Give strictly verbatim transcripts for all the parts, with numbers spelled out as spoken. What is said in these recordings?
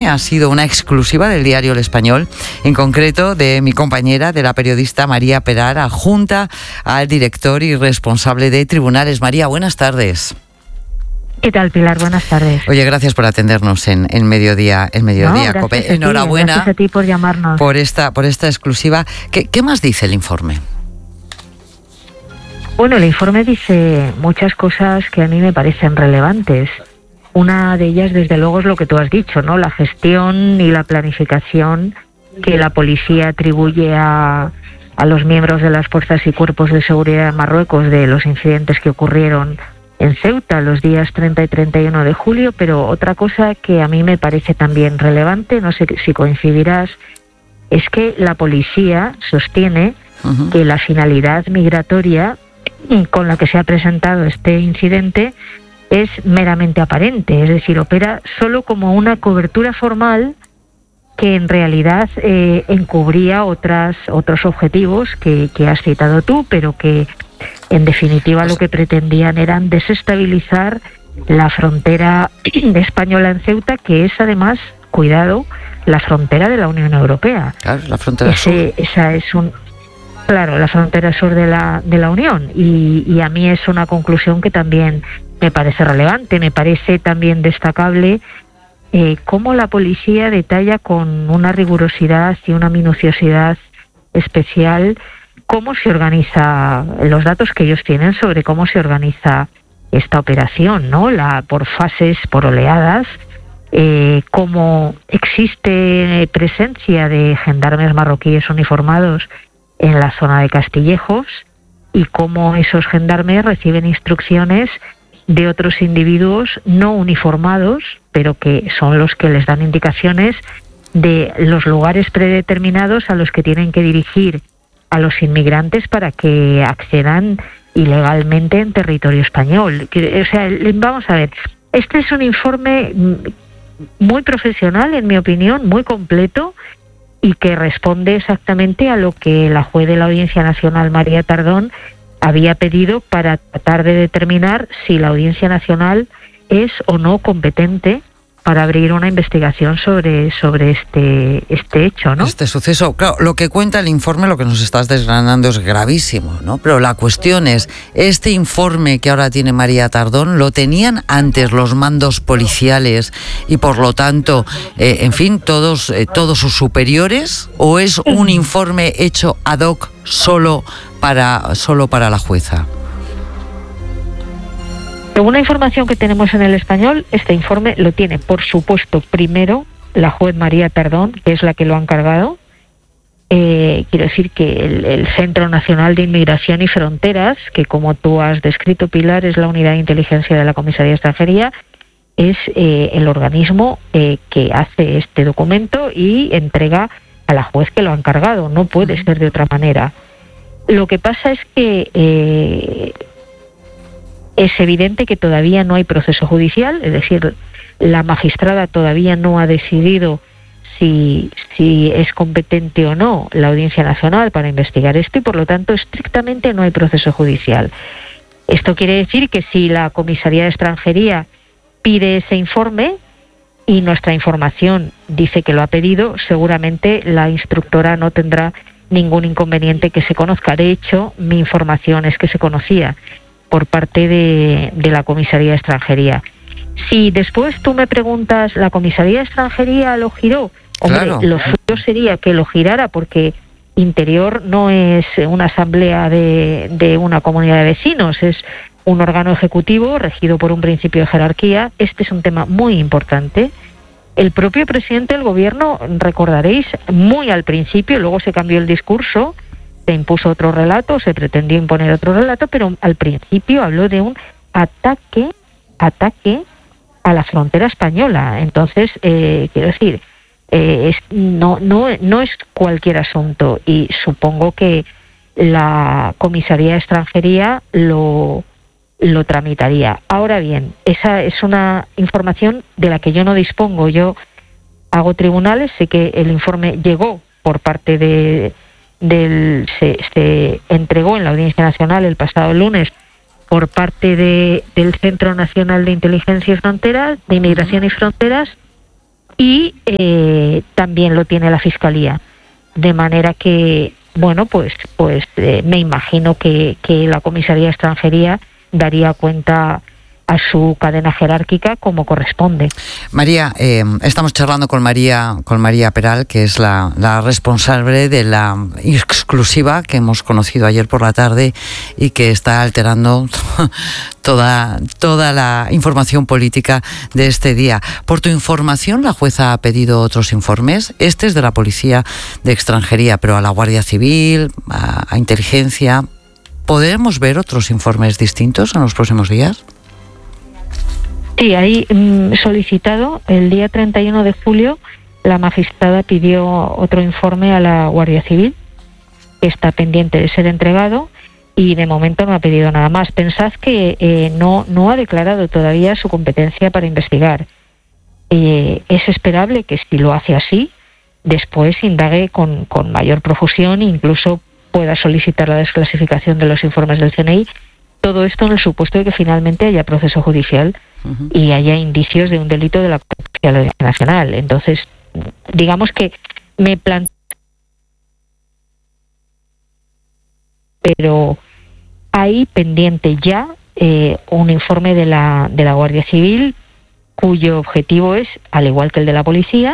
ha sido una exclusiva del diario El Español, en concreto de mi compañera, de la periodista María Peral, adjunta al director y responsable de Tribunales. María, buenas tardes. ¿Qué tal, Pilar? Buenas tardes. Oye, gracias por atendernos en, en Mediodía, en Mediodía no, Cope. Ti, Enhorabuena. Gracias a ti por llamarnos. Por esta, por esta exclusiva. ¿Qué, ¿Qué más dice el informe? Bueno, el informe dice muchas cosas que a mí me parecen relevantes. Una de ellas, desde luego, es lo que tú has dicho, ¿no? La gestión y la planificación que la policía atribuye a, a los miembros de las fuerzas y cuerpos de seguridad de Marruecos de los incidentes que ocurrieron en Ceuta los días treinta y treinta y uno de julio, pero otra cosa que a mí me parece también relevante, no sé si coincidirás, es que la policía sostiene uh-huh. que la finalidad migratoria con la que se ha presentado este incidente es meramente aparente, es decir, opera solo como una cobertura formal que en realidad eh, encubría otras otros objetivos que, que has citado tú, pero que en definitiva lo que pretendían eran desestabilizar la frontera española en Ceuta, que es además, cuidado, la frontera de la Unión Europea. Claro, la frontera Ese, sur. Esa es un, claro, la frontera sur de la de la Unión. Y, y a mí es una conclusión que también me parece relevante. Me parece también destacable eh, cómo la policía detalla con una rigurosidad y una minuciosidad especial cómo se organiza, los datos que ellos tienen sobre cómo se organiza esta operación, ¿no? La por fases, por oleadas, eh, cómo existe presencia de gendarmes marroquíes uniformados en la zona de Castillejos y cómo esos gendarmes reciben instrucciones de otros individuos no uniformados, pero que son los que les dan indicaciones de los lugares predeterminados a los que tienen que dirigir a los inmigrantes para que accedan ilegalmente en territorio español. O sea, vamos a ver, este es un informe muy profesional, en mi opinión, muy completo y que responde exactamente a lo que la juez de la Audiencia Nacional, María Tardón, había pedido para tratar de determinar si la Audiencia Nacional es o no competente para abrir una investigación sobre sobre este este hecho, ¿no? Este suceso, claro, lo que cuenta el informe, lo que nos estás desgranando es gravísimo, ¿no? Pero la cuestión es, este informe que ahora tiene María Tardón, ¿lo tenían antes los mandos policiales y por lo tanto, eh, en fin, todos eh, todos sus superiores, o es un informe hecho ad hoc solo para solo para la jueza? Según la información que tenemos en El Español, este informe lo tiene, por supuesto, primero la juez María Tardón, que es la que lo ha encargado. Eh, quiero decir que el, el Centro Nacional de Inmigración y Fronteras, que como tú has descrito, Pilar, es la unidad de inteligencia de la Comisaría de Extranjería, es eh, el organismo eh, que hace este documento y entrega a la juez que lo ha encargado. No puede ser de otra manera. Lo que pasa es que Eh, es evidente que todavía no hay proceso judicial, es decir, la magistrada todavía no ha decidido si, si es competente o no la Audiencia Nacional para investigar esto y, por lo tanto, estrictamente no hay proceso judicial. Esto quiere decir que si la Comisaría de Extranjería pide ese informe y nuestra información dice que lo ha pedido, seguramente la instructora no tendrá ningún inconveniente que se conozca. De hecho, mi información es que se conocía por parte de, de la Comisaría de Extranjería. Si después tú me preguntas, ¿la Comisaría de Extranjería lo giró? Hombre, claro. Lo suyo sería que lo girara, porque Interior no es una asamblea de, de una comunidad de vecinos, es un órgano ejecutivo regido por un principio de jerarquía. Este es un tema muy importante. El propio presidente del gobierno, recordaréis, muy al principio, luego se cambió el discurso, se impuso otro relato, se pretendió imponer otro relato, pero al principio habló de un ataque, ataque a la frontera española. Entonces, eh, quiero decir, eh, es, no, no, no es cualquier asunto, y supongo que la Comisaría de Extranjería lo, lo tramitaría. Ahora bien, esa es una información de la que yo no dispongo. Yo hago tribunales, sé que el informe llegó por parte de del se, se entregó en la Audiencia Nacional el pasado lunes por parte de, del Centro Nacional de Inteligencia y Fronteras, de Inmigración y Fronteras, y eh, también lo tiene la Fiscalía. De manera que, bueno, pues pues eh, me imagino que, que la Comisaría de Extranjería daría cuenta a su cadena jerárquica como corresponde. María, eh, estamos charlando con María con María Peral, que es la, la responsable de la exclusiva que hemos conocido ayer por la tarde y que está alterando toda, toda la información política de este día. Por tu información, la jueza ha pedido otros informes. Este es de la Policía de Extranjería, pero a la Guardia Civil, a, a Inteligencia. ¿Podremos ver otros informes distintos en los próximos días? Sí, ahí mmm, solicitado el día treinta y uno de julio, la magistrada pidió otro informe a la Guardia Civil, que está pendiente de ser entregado, y de momento no ha pedido nada más. Pensad que eh, no, no ha declarado todavía su competencia para investigar. Eh, es esperable que si lo hace así, después indague con, con mayor profusión e incluso pueda solicitar la desclasificación de los informes del C N I. Todo esto en el supuesto de que finalmente haya proceso judicial uh-huh. y haya indicios de un delito de la Policía Nacional. Entonces, digamos que me planteo, pero hay pendiente ya eh, un informe de la de la Guardia Civil cuyo objetivo es, al igual que el de la Policía,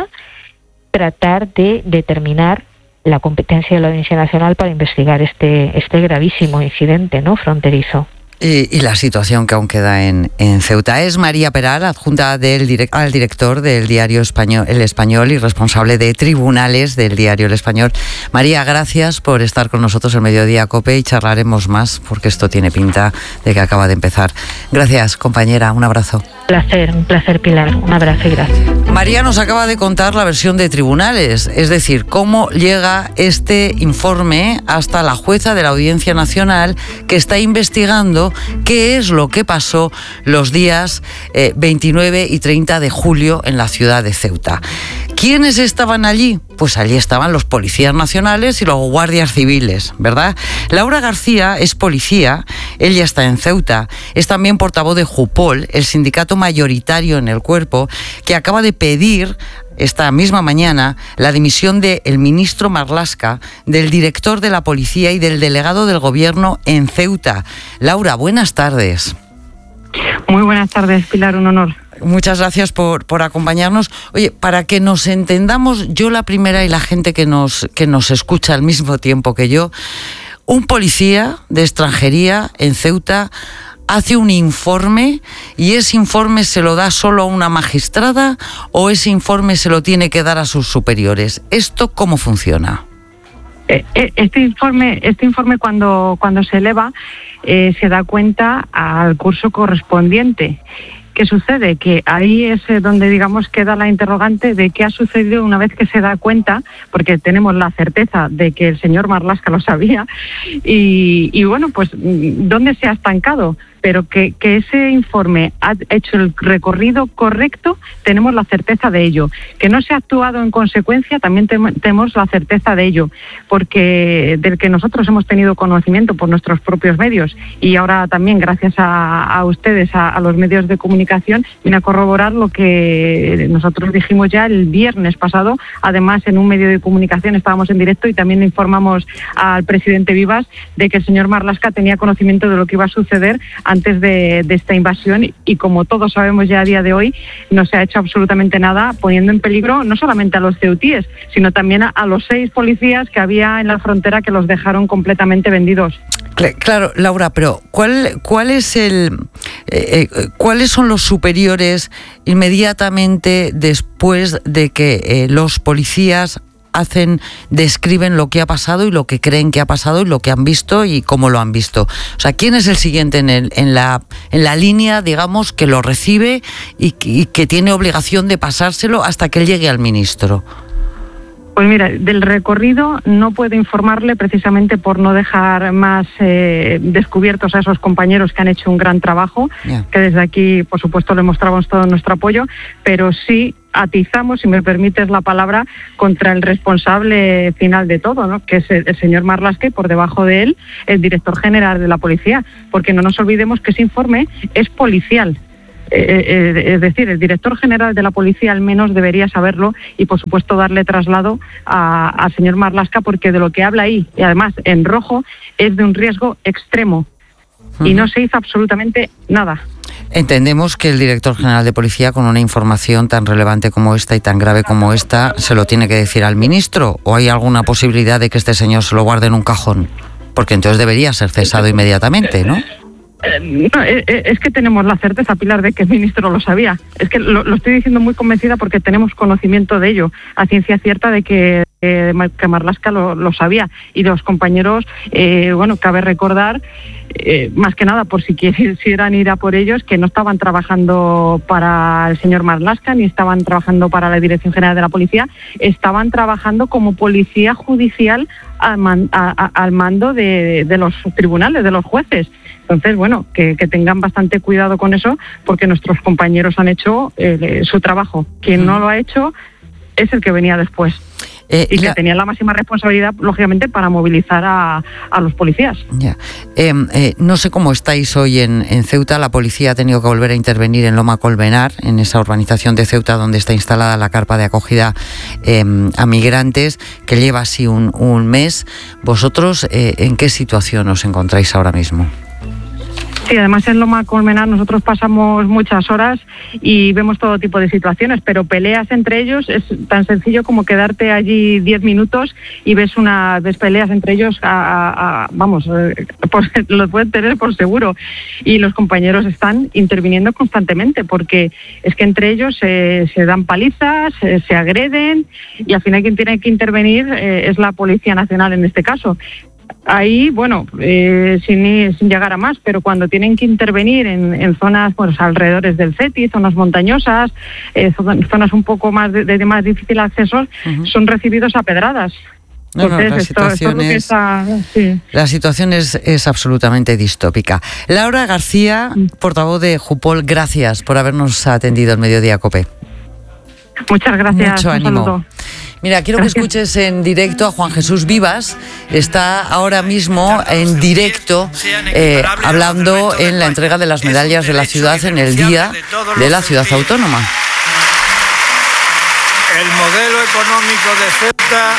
tratar de determinar la competencia de la Audiencia Nacional para investigar este este gravísimo incidente, ¿no?, fronterizo. Y, y la situación que aún queda en, en Ceuta. Es María Peral, adjunta del direct, al director del diario Español, El Español y responsable de tribunales del diario El Español. María, gracias por estar con nosotros en Mediodía COPE y charlaremos más porque esto tiene pinta de que acaba de empezar. Gracias, compañera, un abrazo. Un placer, un placer, Pilar. Un abrazo y gracias. María nos acaba de contar la versión de tribunales, es decir, cómo llega este informe hasta la jueza de la Audiencia Nacional que está investigando qué es lo que pasó los días eh, veintinueve y treinta de julio en la ciudad de Ceuta. ¿Quiénes estaban allí? Pues allí estaban los policías nacionales y los guardias civiles, ¿verdad? Laura García es policía, ella está en Ceuta, es también portavoz de Jupol, el sindicato mayoritario en el cuerpo, que acaba de pedir esta misma mañana la dimisión del ministro Marlaska, del director de la policía y del delegado del gobierno en Ceuta. Laura, buenas tardes. Muy buenas tardes, Pilar, un honor. Muchas gracias por, por acompañarnos. Oye, para que nos entendamos, yo la primera y la gente que nos, que nos escucha al mismo tiempo que yo, un policía de extranjería en Ceuta hace un informe y ese informe se lo da solo a una magistrada o ese informe se lo tiene que dar a sus superiores. ¿Esto cómo funciona? Este informe, este informe cuando, cuando se eleva eh, se da cuenta al curso correspondiente. ¿Qué sucede? Que ahí es donde, digamos, queda la interrogante de qué ha sucedido una vez que se da cuenta, porque tenemos la certeza de que el señor Marlaska lo sabía, y, y bueno, pues, ¿dónde se ha estancado? Pero que, que ese informe ha hecho el recorrido correcto, tenemos la certeza de ello. Que no se ha actuado en consecuencia, también tem- tenemos la certeza de ello, porque del que nosotros hemos tenido conocimiento por nuestros propios medios, y ahora también gracias a, a ustedes, a, a los medios de comunicación, viene a corroborar lo que nosotros dijimos ya el viernes pasado. Además, en un medio de comunicación estábamos en directo y también informamos al presidente Vivas de que el señor Marlaska tenía conocimiento de lo que iba a suceder antes de, de esta invasión, y, y como todos sabemos ya a día de hoy, no se ha hecho absolutamente nada, poniendo en peligro no solamente a los ceutíes, sino también a, a los seis policías que había en la frontera, que los dejaron completamente vendidos. Claro, Laura, pero ¿cuál, cuál es el, eh, eh, cuáles son los superiores inmediatamente después de que eh, los policías hacen, describen lo que ha pasado y lo que creen que ha pasado y lo que han visto y cómo lo han visto? O sea, ¿quién es el siguiente en, el, en, la, en la línea, digamos, que lo recibe y, y que tiene obligación de pasárselo hasta que él llegue al ministro? Pues mira, del recorrido no puedo informarle precisamente por no dejar más eh, descubiertos a esos compañeros que han hecho un gran trabajo, yeah. que desde aquí, por supuesto, le mostramos todo nuestro apoyo, pero sí atizamos, si me permites la palabra, contra el responsable final de todo, ¿no?, que es el, el señor Marlaska, y por debajo de él el director general de la policía, porque no nos olvidemos que ese informe es policial. Eh, eh, es decir, el director general de la policía al menos debería saberlo y, por supuesto, darle traslado a, al señor Marlaska, porque de lo que habla ahí, y además en rojo, es de un riesgo extremo. Y no se hizo absolutamente nada. Entendemos que el director general de policía, con una información tan relevante como esta y tan grave como esta, se lo tiene que decir al ministro, ¿o hay alguna posibilidad de que este señor se lo guarde en un cajón? Porque entonces debería ser cesado inmediatamente, ¿no? Eh, no, eh, es que tenemos la certeza, Pilar, de que el ministro lo sabía. Es que lo, lo estoy diciendo muy convencida porque tenemos conocimiento de ello, a ciencia cierta de que, eh, que Marlaska lo, lo sabía. Y los compañeros, eh, bueno, cabe recordar, eh, más que nada por si quisieran ir a por ellos, que no estaban trabajando para el señor Marlaska ni estaban trabajando para la Dirección General de la Policía, estaban trabajando como policía judicial al, man, a, a, al mando de, de los tribunales, de los jueces. Entonces, bueno, que, que tengan bastante cuidado con eso, porque nuestros compañeros han hecho eh, su trabajo. Quien no lo ha hecho es el que venía después. Eh, y que la... tenía la máxima responsabilidad, lógicamente, para movilizar a, a los policías. Ya. Eh, eh, no sé cómo estáis hoy en, en Ceuta. La policía ha tenido que volver a intervenir en Loma Colmenar, en esa urbanización de Ceuta donde está instalada la carpa de acogida eh, a migrantes, que lleva así un, un mes. ¿Vosotros eh, en qué situación os encontráis ahora mismo? Sí, además en Loma Colmenar nosotros pasamos muchas horas y vemos todo tipo de situaciones, pero peleas entre ellos es tan sencillo como quedarte allí diez minutos y ves una ves peleas entre ellos, a, a, a, vamos, eh, por, lo pueden tener por seguro. Y los compañeros están interviniendo constantemente porque es que entre ellos se, se dan palizas, se, se agreden y al final quien tiene que intervenir eh, es la Policía Nacional en este caso. Ahí, bueno, eh, sin, sin llegar a más, pero cuando tienen que intervenir en, en zonas, pues alrededores del CETI, zonas montañosas, eh, zonas un poco más de, de más difícil acceso, uh-huh. son recibidos a pedradas. No, no, la, esto, situación esto es, está, sí. la situación es, es absolutamente distópica. Laura García, portavoz de Jupol, gracias por habernos atendido en Mediodía COPE. Muchas gracias. Mucho ánimo. Saludo. Mira, quiero que escuches en directo a Juan Jesús Vivas. Está ahora mismo en directo eh, hablando en la entrega de las medallas de la ciudad en el Día de la Ciudad Autónoma. El modelo económico de Ceuta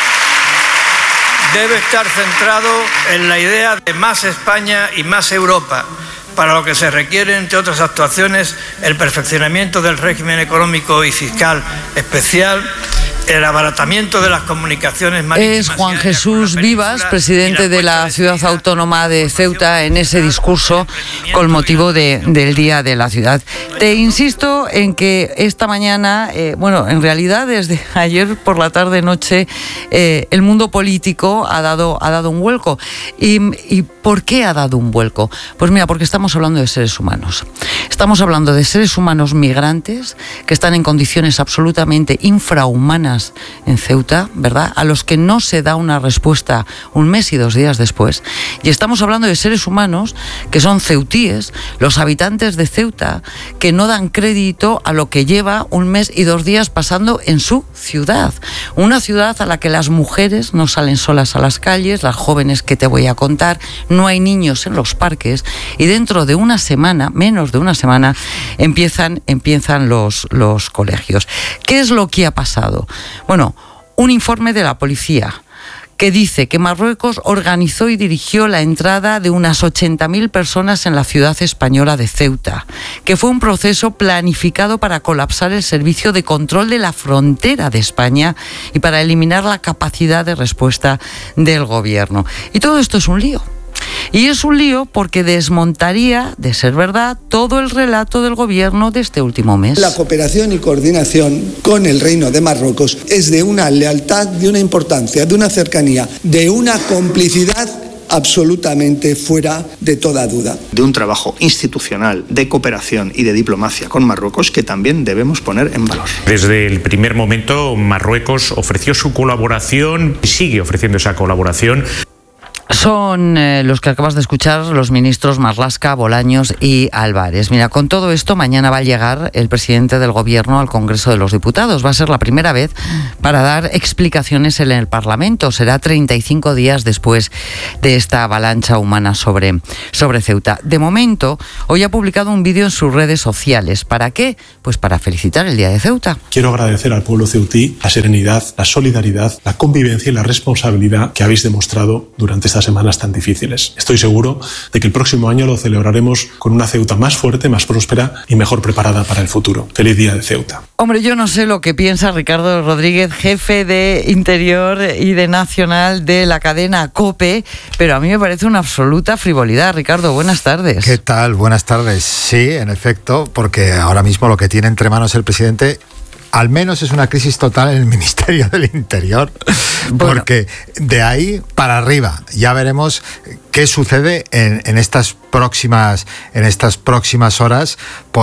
debe estar centrado en la idea de más España y más Europa, para lo que se requiere, entre otras actuaciones, el perfeccionamiento del régimen económico y fiscal especial, el abaratamiento de las comunicaciones marítimas. Es Juan Jesús Vivas, presidente de la Ciudad Autónoma de Ceuta, en ese discurso con motivo de, del Día de la Ciudad. Te insisto en que esta mañana, eh, bueno, en realidad desde ayer por la tarde-noche, eh, el mundo político ha dado, ha dado un vuelco. ¿Y, ¿Y por qué ha dado un vuelco? Pues mira, porque estamos hablando de seres humanos. Estamos hablando de seres humanos migrantes que están en condiciones absolutamente infrahumanas en Ceuta, ¿verdad?, a los que no se da una respuesta un mes y dos días después. Y estamos hablando de seres humanos que son ceutíes, los habitantes de Ceuta, que no dan crédito a lo que lleva un mes y dos días pasando en su ciudad. Una ciudad a la que las mujeres no salen solas a las calles, las jóvenes que te voy a contar, no hay niños en los parques y dentro de una semana, menos de una semana, empiezan, empiezan los, los colegios. ¿Qué es lo que ha pasado? Bueno, un informe de la policía que dice que Marruecos organizó y dirigió la entrada de unas ochenta mil personas en la ciudad española de Ceuta, que fue un proceso planificado para colapsar el servicio de control de la frontera de España y para eliminar la capacidad de respuesta del gobierno. Y todo esto es un lío. Y es un lío porque desmontaría, de ser verdad, todo el relato del gobierno de este último mes. La cooperación y coordinación con el Reino de Marruecos es de una lealtad, de una importancia, de una cercanía, de una complicidad absolutamente fuera de toda duda. De un trabajo institucional, de cooperación y de diplomacia con Marruecos que también debemos poner en valor. Desde el primer momento, Marruecos ofreció su colaboración y sigue ofreciendo esa colaboración. Son eh, los que acabas de escuchar, los ministros Marlaska, Bolaños y Álvarez. Mira, con todo esto, mañana va a llegar el presidente del Gobierno al Congreso de los Diputados. Va a ser la primera vez para dar explicaciones en el Parlamento. Será treinta y cinco días después de esta avalancha humana sobre, sobre Ceuta. De momento, hoy ha publicado un vídeo en sus redes sociales. ¿Para qué? Pues para felicitar el Día de Ceuta. Quiero agradecer al pueblo ceutí la serenidad, la solidaridad, la convivencia y la responsabilidad que habéis demostrado durante esta semanas tan difíciles. Estoy seguro de que el próximo año lo celebraremos con una Ceuta más fuerte, más próspera y mejor preparada para el futuro. Feliz Día de Ceuta. Hombre, yo no sé lo que piensa Ricardo Rodríguez, jefe de Interior y de Nacional de la cadena COPE, pero a mí me parece una absoluta frivolidad. Ricardo, buenas tardes. ¿Qué tal? Buenas tardes. Sí, en efecto, porque ahora mismo lo que tiene entre manos el presidente al menos es una crisis total en el Ministerio del Interior, porque bueno, de ahí para arriba ya veremos qué sucede en, en estas próximas en estas próximas horas,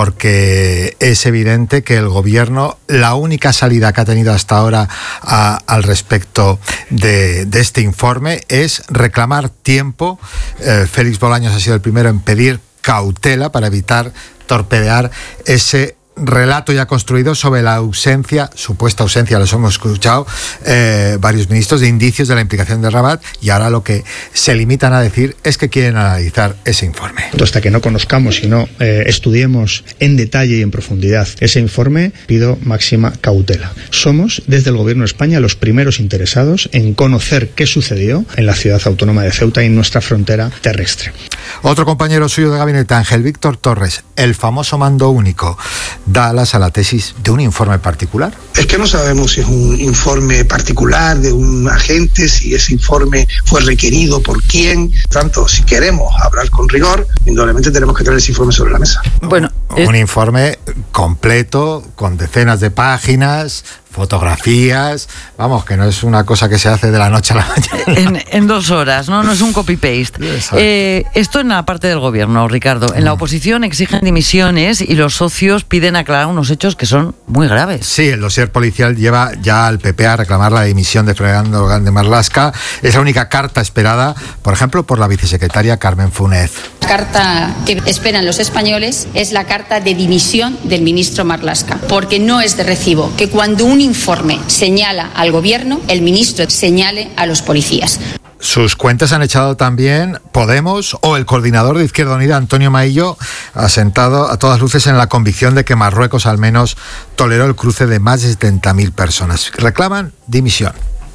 porque es evidente que el gobierno, la única salida que ha tenido hasta ahora a, al respecto de, de este informe es reclamar tiempo. Eh, Félix Bolaños ha sido el primero en pedir cautela para evitar torpedear ese relato ya construido sobre la ausencia, supuesta ausencia, los hemos escuchado eh, varios ministros, de indicios de la implicación de Rabat, y ahora lo que se limitan a decir es que quieren analizar ese informe. Hasta que no conozcamos y no eh, estudiemos en detalle y en profundidad ese informe, pido máxima cautela. Somos, desde el Gobierno de España, los primeros interesados en conocer qué sucedió en la ciudad autónoma de Ceuta y en nuestra frontera terrestre. Otro compañero suyo de gabinete, Ángel Víctor Torres, el famoso mando único, da alas a la tesis de un informe particular. Es que no sabemos si es un informe particular de un agente, si ese informe fue requerido por quién. Tanto, si queremos hablar con rigor, indudablemente tenemos que tener ese informe sobre la mesa. Bueno, es... un informe completo, con decenas de páginas, fotografías, vamos, que no es una cosa que se hace de la noche a la mañana. En, en dos horas, ¿no? No es un copy-paste. Eh, esto en la parte del gobierno, Ricardo. En la oposición exigen dimisiones y los socios piden aclarar unos hechos que son muy graves. Sí, el dossier policial lleva ya al P P a reclamar la dimisión de Fernando Grande Marlaska. Es la única carta esperada, por ejemplo, por la vicesecretaria Carmen Funes. La carta que esperan los españoles es la carta de dimisión del ministro Marlaska, porque no es de recibo que cuando un informe señala al gobierno, el ministro señale a los policías. Sus cuentas han echado también Podemos, o el coordinador de Izquierda Unida, Antonio Maillo, asentado a todas luces en la convicción de que Marruecos al menos toleró el cruce de más de setenta mil personas. Reclaman dimisión.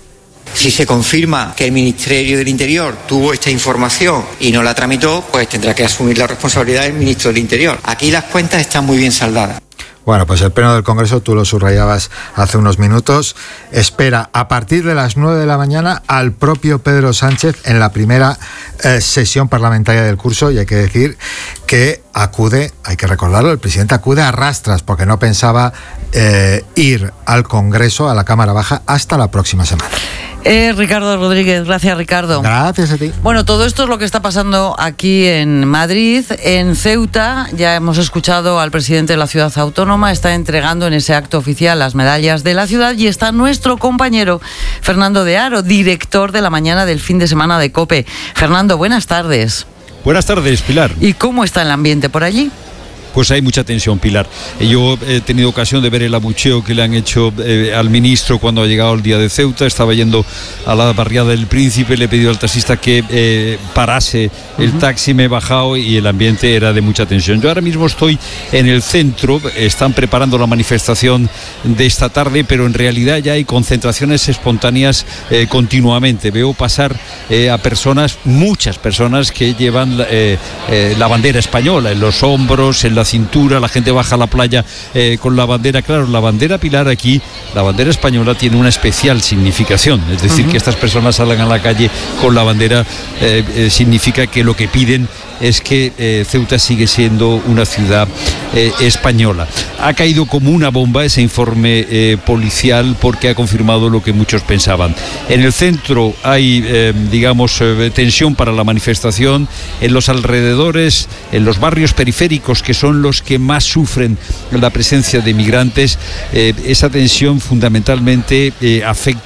Si se confirma que el Ministerio del Interior tuvo esta información y no la tramitó, pues tendrá que asumir la responsabilidad del ministro del Interior. Aquí las cuentas están muy bien saldadas. Bueno, pues el Pleno del Congreso, tú lo subrayabas hace unos minutos, espera a partir de las nueve de la mañana al propio Pedro Sánchez en la primera eh, sesión parlamentaria del curso, y hay que decir que acude, hay que recordarlo, el presidente acude a rastras porque no pensaba eh, ir al Congreso, a la Cámara Baja, hasta la próxima semana. Eh, Ricardo Rodríguez, gracias Ricardo. Gracias a ti. Bueno, todo esto es lo que está pasando aquí en Madrid. En Ceuta ya hemos escuchado al presidente de la ciudad autónoma, está entregando en ese acto oficial las medallas de la ciudad, y está nuestro compañero Fernando de Aro, director de la mañana del fin de semana de COPE. Fernando, buenas tardes. Buenas tardes, Pilar. ¿Y cómo está el ambiente por allí? Pues hay mucha tensión, Pilar. Yo he tenido ocasión de ver el abucheo que le han hecho eh, al ministro cuando ha llegado el día de Ceuta. Estaba yendo a la barriada del Príncipe, le he pedido al taxista que eh, parase el taxi, me he bajado y el ambiente era de mucha tensión. Yo ahora mismo estoy en el centro, están preparando la manifestación de esta tarde, pero en realidad ya hay concentraciones espontáneas eh, continuamente. Veo pasar eh, a personas, muchas personas que llevan eh, eh, la bandera española en los hombros, en la cintura, la gente baja a la playa eh, con la bandera. Claro, la bandera, Pilar, aquí, la bandera española tiene una especial significación, es decir, uh-huh. que estas personas salgan a la calle con la bandera eh, eh, significa que lo que piden es que eh, Ceuta sigue siendo una ciudad eh, española. Ha caído como una bomba ese informe eh, policial, porque ha confirmado lo que muchos pensaban. En el centro hay, eh, digamos, eh, tensión para la manifestación. En los alrededores, en los barrios periféricos, que son los que más sufren la presencia de migrantes, eh, esa tensión fundamentalmente eh, afecta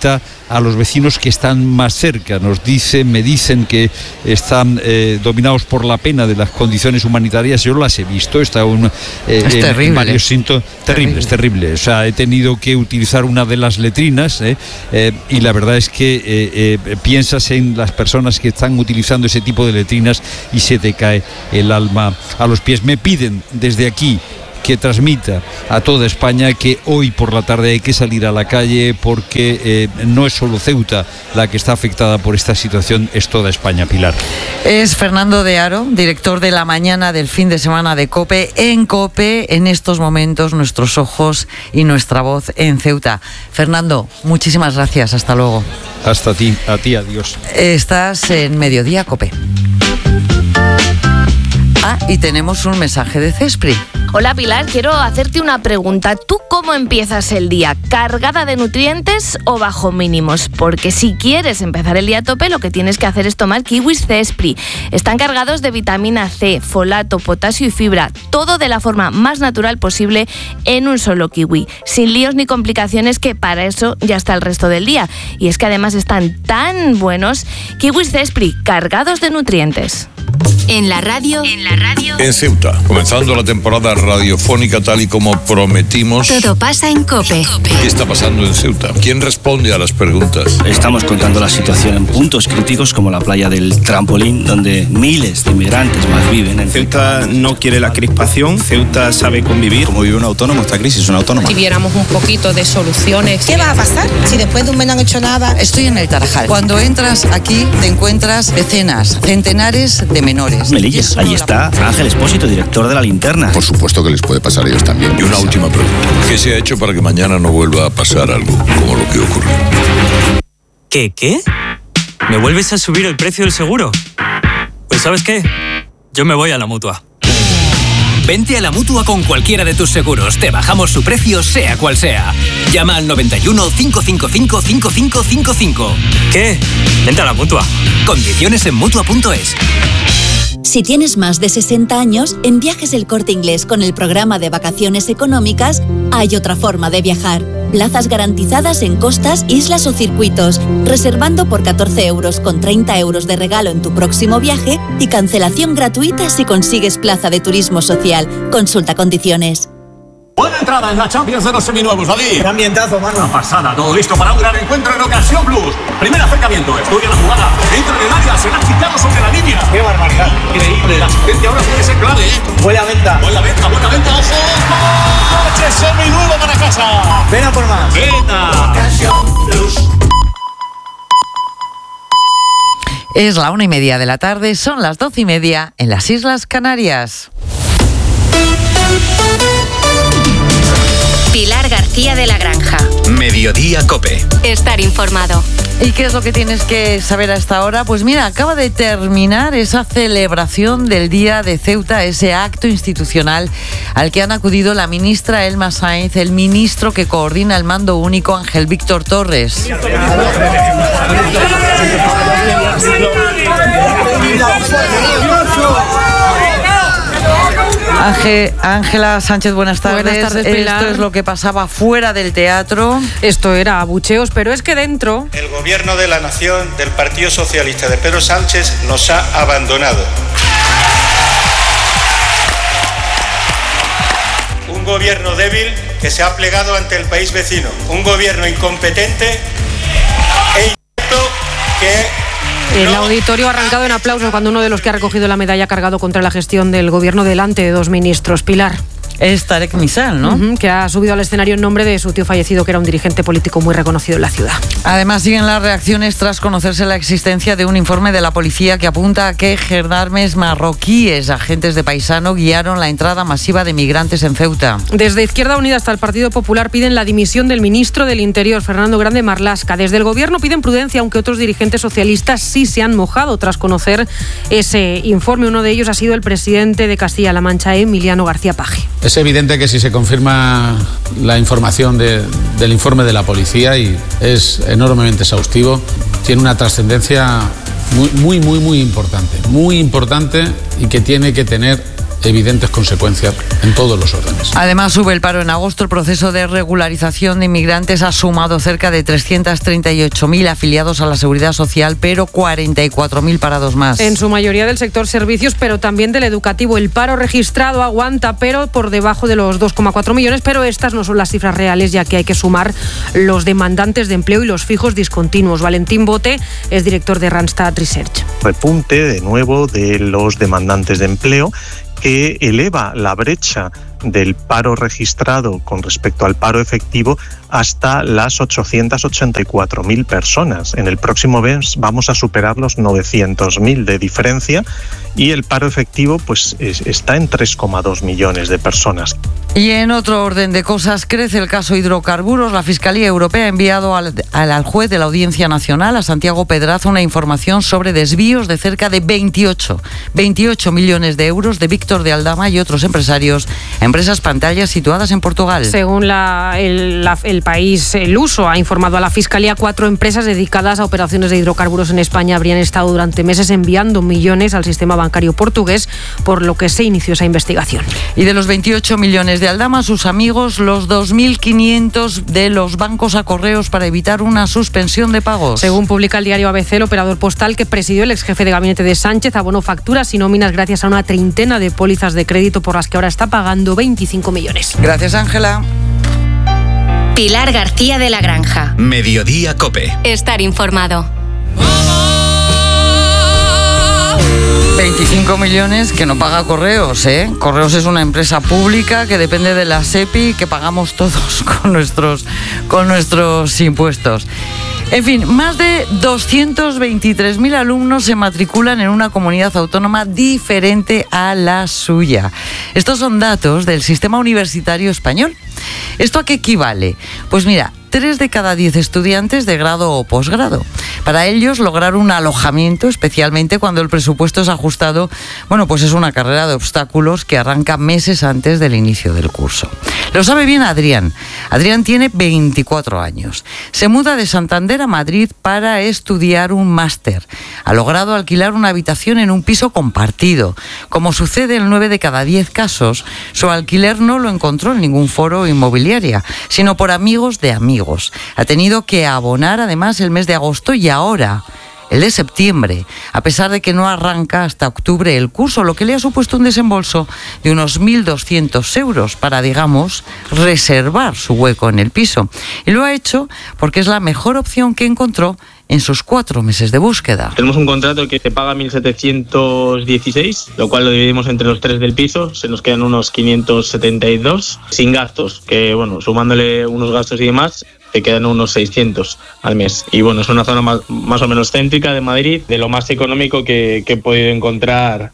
a los vecinos que están más cerca. Nos dicen, me dicen que están eh, dominados por la pena de las condiciones humanitarias. Yo las he visto, está un, eh, es en, terrible. en varios síntomas. Terrible, es terrible. O sea, he tenido que utilizar una de las letrinas eh, eh, y la verdad es que eh, eh, piensas en las personas que están utilizando ese tipo de letrinas y se te cae el alma a los pies. Me piden desde aquí que transmita a toda España que hoy por la tarde hay que salir a la calle porque eh, no es solo Ceuta la que está afectada por esta situación, es toda España, Pilar. Es Fernando de Aro, director de la mañana del fin de semana de COPE. En COPE, en estos momentos, nuestros ojos y nuestra voz en Ceuta. Fernando, muchísimas gracias. Hasta luego. Hasta ti, a ti, adiós. Estás en Mediodía COPE. Ah, y tenemos un mensaje de Cespri. Hola Pilar, quiero hacerte una pregunta. ¿Tú cómo empiezas el día? ¿Cargada de nutrientes o bajo mínimos? Porque si quieres empezar el día a tope, lo que tienes que hacer es tomar kiwis Cespri. Están cargados de vitamina C, folato, potasio y fibra. Todo de la forma más natural posible en un solo kiwi. Sin líos ni complicaciones, que para eso ya está el resto del día. Y es que además están tan buenos. Kiwis Cespri, cargados de nutrientes. En la radio, en la radio, en Ceuta, comenzando la temporada radiofónica tal y como prometimos. Todo pasa en COPE. ¿Qué está pasando en Ceuta? ¿Quién responde a las preguntas? Estamos contando la situación en puntos críticos como la playa del Trampolín, donde miles de inmigrantes más viven. En Ceuta no quiere la crispación, Ceuta sabe convivir. Como vive un autónomo, esta crisis es una autónoma. Si viéramos un poquito de soluciones. ¿Qué va a pasar si después de un mes no han hecho nada? Estoy en el Tarajal. Cuando entras aquí te encuentras decenas, centenares de menores. Melilla, ahí está Ángel Espósito, director de La Linterna. Por supuesto que les puede pasar a ellos también. Y una última pregunta. ¿Qué se ha hecho para que mañana no vuelva a pasar algo como lo que ocurrió? ¿Qué, qué? ¿Me vuelves a subir el precio del seguro? Pues ¿sabes qué? Yo me voy a la Mutua. Vente a la Mutua con cualquiera de tus seguros. Te bajamos su precio, sea cual sea. Llama al noventa y uno, cinco cinco cinco, cinco cinco cinco cinco. ¿Qué? Vente a la Mutua. Condiciones en Mutua punto es. Si tienes más de sesenta años, en Viajes El Corte Inglés con el programa de vacaciones económicas hay otra forma de viajar. Plazas garantizadas en costas, islas o circuitos, reservando por catorce euros con treinta euros de regalo en tu próximo viaje y cancelación gratuita si consigues plaza de turismo social. Consulta condiciones. Buena entrada en la Champions de los seminuevos, David. Qué ambientazo, mano. Una pasada, todo listo para un gran encuentro en Ocasión Plus. Primer acercamiento, estudia la jugada, entra en el área, se la ha quitado sobre la línea. Qué barbaridad. Increíble, la asistencia ahora puede ser clave, ¿eh? Buena venta. Buena venta, buena venta, ojo. ¡Coche seminuevo para casa! Ven a por más. Venta. Ocasión Plus. Es la una y media de la tarde, son las doce y media en las Islas Canarias. Pilar García de la Granja. Mediodía COPE. Estar informado. ¿Y qué es lo que tienes que saber a esta hora? Pues mira, acaba de terminar esa celebración del Día de Ceuta, ese acto institucional al que han acudido la ministra Elma Sainz, el ministro que coordina el mando único Ángel Víctor Torres. Ángela Sánchez, buenas tardes. Buenas tardes, Pilar. Esto es lo que pasaba fuera del teatro. Esto era abucheos, pero es que dentro... El gobierno de la nación del Partido Socialista de Pedro Sánchez nos ha abandonado. Un gobierno débil que se ha plegado ante el país vecino. Un gobierno incompetente e inepto que... El auditorio ha arrancado en aplausos cuando uno de los que ha recogido la medalla ha cargado contra la gestión del gobierno delante de dos ministros. Pilar. Es Tarek Misal, ¿no? Uh-huh, que ha subido al escenario en nombre de su tío fallecido, que era un dirigente político muy reconocido en la ciudad. Además, siguen las reacciones tras conocerse la existencia de un informe de la policía que apunta a que gendarmes marroquíes, agentes de paisano, guiaron la entrada masiva de migrantes en Ceuta. Desde Izquierda Unida hasta el Partido Popular piden la dimisión del ministro del Interior, Fernando Grande Marlaska. Desde el gobierno piden prudencia, aunque otros dirigentes socialistas sí se han mojado tras conocer ese informe. Uno de ellos ha sido el presidente de Castilla-La Mancha, Emiliano García Paje. Es evidente que si se confirma la información de, del informe de la policía, y es enormemente exhaustivo, tiene una trascendencia muy, muy, muy, muy importante, muy importante y que tiene que tener evidentes consecuencias en todos los órdenes. Además, sube el paro en agosto. El proceso de regularización de inmigrantes ha sumado cerca de trescientos treinta y ocho mil afiliados a la Seguridad Social, pero cuarenta y cuatro mil parados más. En su mayoría del sector servicios, pero también del educativo. El paro registrado aguanta, pero por debajo de los dos coma cuatro millones, pero estas no son las cifras reales, ya que hay que sumar los demandantes de empleo y los fijos discontinuos. Valentín Bote es director de Randstad Research. Repunte de nuevo de los demandantes de empleo, que eleva la brecha del paro registrado con respecto al paro efectivo hasta las ochocientos ochenta y cuatro mil personas. En el próximo mes vamos a superar los novecientos mil de diferencia y el paro efectivo pues es, está en tres coma dos millones de personas. Y en otro orden de cosas, crece el caso hidrocarburos. La Fiscalía Europea ha enviado al, al, al juez de la Audiencia Nacional, a Santiago Pedraza, una información sobre desvíos de cerca de veintiocho millones de euros de Víctor de Aldama y otros empresarios, empresas pantallas situadas en Portugal. Según la, el, la, el país, el uso ha informado a la Fiscalía, cuatro empresas dedicadas a operaciones de hidrocarburos en España habrían estado durante meses enviando millones al sistema bancario portugués, por lo que se inició esa investigación. Y de los veintiocho millones de Aldama, sus amigos, los dos mil quinientos de los bancos a correos para evitar una suspensión de pagos. Según publica el diario A B C, el operador postal que presidió el ex jefe de gabinete de Sánchez abonó facturas y nóminas gracias a una treintena de pólizas de crédito por las que ahora está pagando veinticinco millones. Gracias, Ángela. Pilar García de la Granja. Mediodía COPE. Estar informado. veinticinco millones que no paga Correos, ¿eh? Correos es una empresa pública que depende de la SEPI, que pagamos todos con nuestros, con nuestros impuestos. En fin, más de doscientos veintitrés mil alumnos se matriculan en una comunidad autónoma diferente a la suya. Estos son datos del Sistema Universitario Español. ¿Esto a qué equivale? Pues mira, tres de cada diez estudiantes de grado o posgrado. Para ellos, lograr un alojamiento, especialmente cuando el presupuesto es ajustado, bueno, pues es una carrera de obstáculos que arranca meses antes del inicio del curso. Lo sabe bien Adrián. Adrián tiene veinticuatro años. Se muda de Santander a Madrid para estudiar un máster. Ha logrado alquilar una habitación en un piso compartido. Como sucede en nueve de cada diez casos, su alquiler no lo encontró en ningún foro inmobiliaria, sino por amigos de amigos. Ha tenido que abonar además el mes de agosto y ahora el de septiembre, a pesar de que no arranca hasta octubre el curso, lo que le ha supuesto un desembolso de unos mil doscientos euros para, digamos, reservar su hueco en el piso. Y lo ha hecho porque es la mejor opción que encontró en sus cuatro meses de búsqueda. Tenemos un contrato que se paga mil setecientos dieciséis, lo cual lo dividimos entre los tres del piso, se nos quedan unos quinientos setenta y dos, sin gastos, que bueno, sumándole unos gastos y demás, te quedan unos seiscientos al mes. Y bueno, es una zona más, más o menos céntrica de Madrid, de lo más económico que, que he podido encontrar.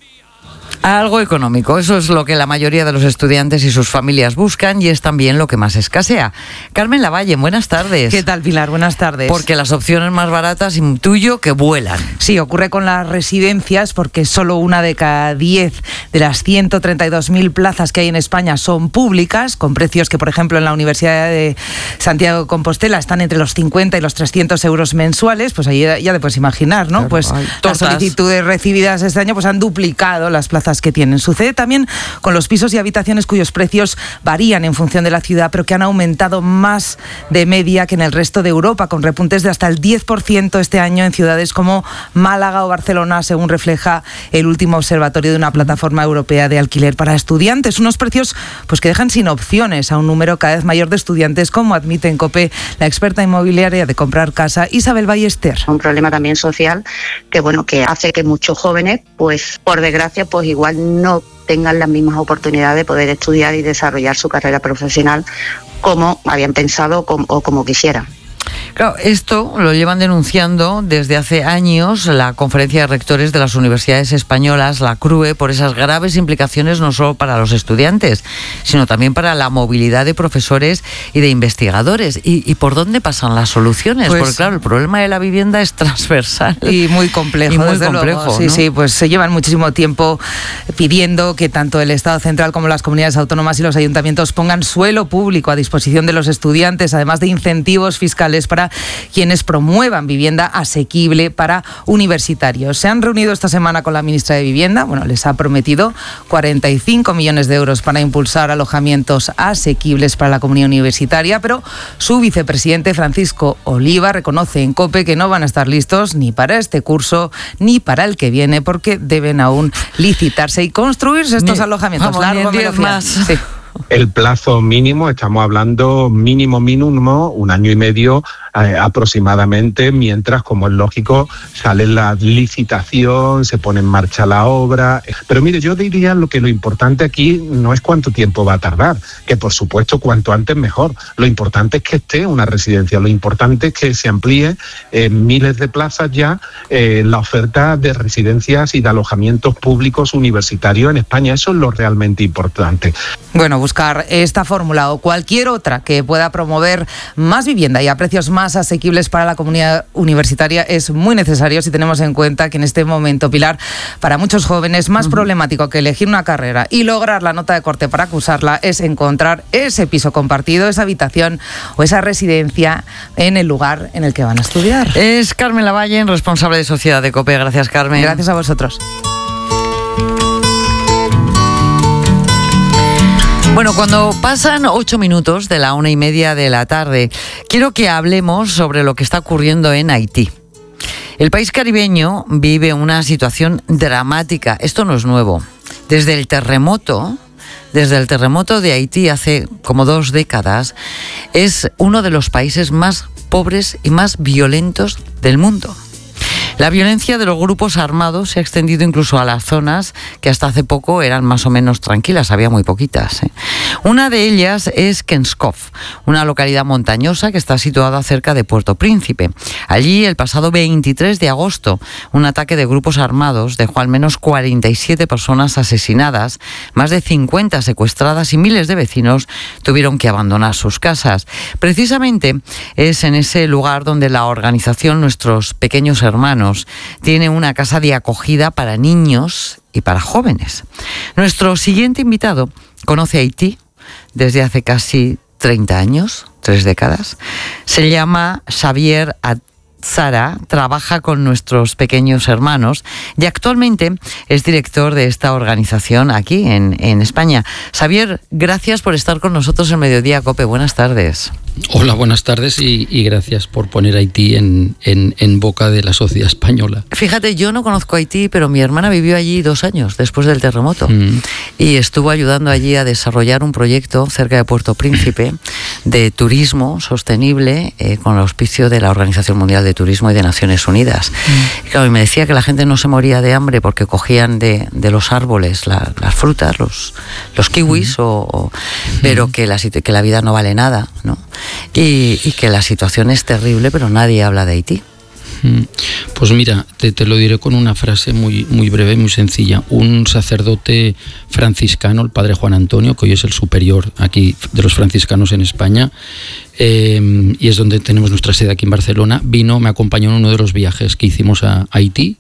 Algo económico, eso es lo que la mayoría de los estudiantes y sus familias buscan y es también lo que más escasea. Carmen Lavalle, buenas tardes. ¿Qué tal, Pilar? Buenas tardes. Porque las opciones más baratas intuyo que vuelan. Sí, ocurre con las residencias porque solo una de cada diez de las ciento treinta y dos mil plazas que hay en España son públicas, con precios que, por ejemplo, en la Universidad de Santiago de Compostela están entre los cincuenta y los trescientos euros mensuales. Pues ahí ya te puedes imaginar, ¿no? Claro, pues las solicitudes recibidas este año pues han duplicado las plazas que tienen. Sucede también con los pisos y habitaciones cuyos precios varían en función de la ciudad, pero que han aumentado más de media que en el resto de Europa, con repuntes de hasta el diez por ciento este año en ciudades como Málaga o Barcelona, según refleja el último observatorio de una plataforma europea de alquiler para estudiantes. Unos precios pues que dejan sin opciones a un número cada vez mayor de estudiantes, como admite en COPE la experta inmobiliaria de comprar casa, Isabel Ballester. Un problema también social que bueno que hace que muchos jóvenes, pues por desgracia, pues igual no tengan las mismas oportunidades de poder estudiar y desarrollar su carrera profesional como habían pensado o como quisieran. Claro, esto lo llevan denunciando desde hace años la Conferencia de Rectores de las Universidades Españolas, la CRUE, por esas graves implicaciones no solo para los estudiantes, sino también para la movilidad de profesores y de investigadores. ¿Y, y por dónde pasan las soluciones? Pues, porque claro, el problema de la vivienda es transversal. Y muy complejo. Y muy desde complejo, luego. Sí, ¿no? sí, pues se llevan muchísimo tiempo pidiendo que tanto el Estado central como las comunidades autónomas y los ayuntamientos pongan suelo público a disposición de los estudiantes, además de incentivos fiscales para España quienes promuevan vivienda asequible para universitarios. Se han reunido esta semana con la ministra de Vivienda. Bueno, les ha prometido cuarenta y cinco millones de euros para impulsar alojamientos asequibles para la comunidad universitaria, pero su vicepresidente Francisco Oliva reconoce en COPE que no van a estar listos ni para este curso ni para el que viene, porque deben aún licitarse y construirse estos ni, alojamientos. Vamos, largo menos más. Sí. El plazo mínimo, estamos hablando mínimo mínimo, un año y medio eh, aproximadamente, mientras, como es lógico, sale la licitación, se pone en marcha la obra. Pero mire, yo diría lo que lo importante aquí no es cuánto tiempo va a tardar, que por supuesto cuanto antes mejor. Lo importante es que esté una residencia, lo importante es que se amplíe en miles de plazas ya eh, la oferta de residencias y de alojamientos públicos universitarios en España. Eso es lo realmente importante. Bueno, buscar esta fórmula o cualquier otra que pueda promover más vivienda y a precios más asequibles para la comunidad universitaria es muy necesario si tenemos en cuenta que en este momento, Pilar, para muchos jóvenes más uh-huh. problemático que elegir una carrera y lograr la nota de corte para cursarla es encontrar ese piso compartido, esa habitación o esa residencia en el lugar en el que van a estudiar. Es Carmen Lavalle, responsable de Sociedad de COPE. Gracias, Carmen. Gracias a vosotros. Bueno, cuando pasan ocho minutos de la una y media de la tarde, quiero que hablemos sobre lo que está ocurriendo en Haití. El país caribeño vive una situación dramática. Esto no es nuevo. Desde el terremoto, desde el terremoto de Haití hace como dos décadas, es uno de los países más pobres y más violentos del mundo. La violencia de los grupos armados se ha extendido incluso a las zonas que hasta hace poco eran más o menos tranquilas, había muy poquitas, ¿eh? Una de ellas es Kenskof, una localidad montañosa que está situada cerca de Puerto Príncipe. Allí, el pasado veintitrés de agosto, un ataque de grupos armados dejó al menos cuarenta y siete personas asesinadas, más de cincuenta secuestradas y miles de vecinos tuvieron que abandonar sus casas. Precisamente es en ese lugar donde la organización Nuestros Pequeños Hermanos tiene una casa de acogida para niños y para jóvenes. Nuestro siguiente invitado conoce Haití desde hace casi treinta años, tres décadas. Se llama Xavier Atzara, trabaja con Nuestros Pequeños Hermanos y actualmente es director de esta organización aquí en, en España. Xavier, gracias por estar con nosotros en Mediodía COPE. Buenas tardes. Hola, buenas tardes y, y gracias por poner Haití en, en, en boca de la sociedad española. Fíjate, yo no conozco Haití, pero mi hermana vivió allí dos años después del terremoto mm. y estuvo ayudando allí a desarrollar un proyecto cerca de Puerto Príncipe de turismo sostenible eh, con el auspicio de la Organización Mundial de Turismo y de Naciones Unidas. Mm. Y claro, y me decía que la gente no se moría de hambre porque cogían de, de los árboles la, las frutas, los, los kiwis, mm. o, o, pero mm. que, la, que la vida no vale nada, ¿no? Y, y que la situación es terrible, pero nadie habla de Haití. Pues mira, te, te lo diré con una frase muy, muy breve y muy sencilla. Un sacerdote franciscano, el padre Juan Antonio, que hoy es el superior aquí de los franciscanos en España, eh, y es donde tenemos nuestra sede aquí en Barcelona, vino, me acompañó en uno de los viajes que hicimos a Haití,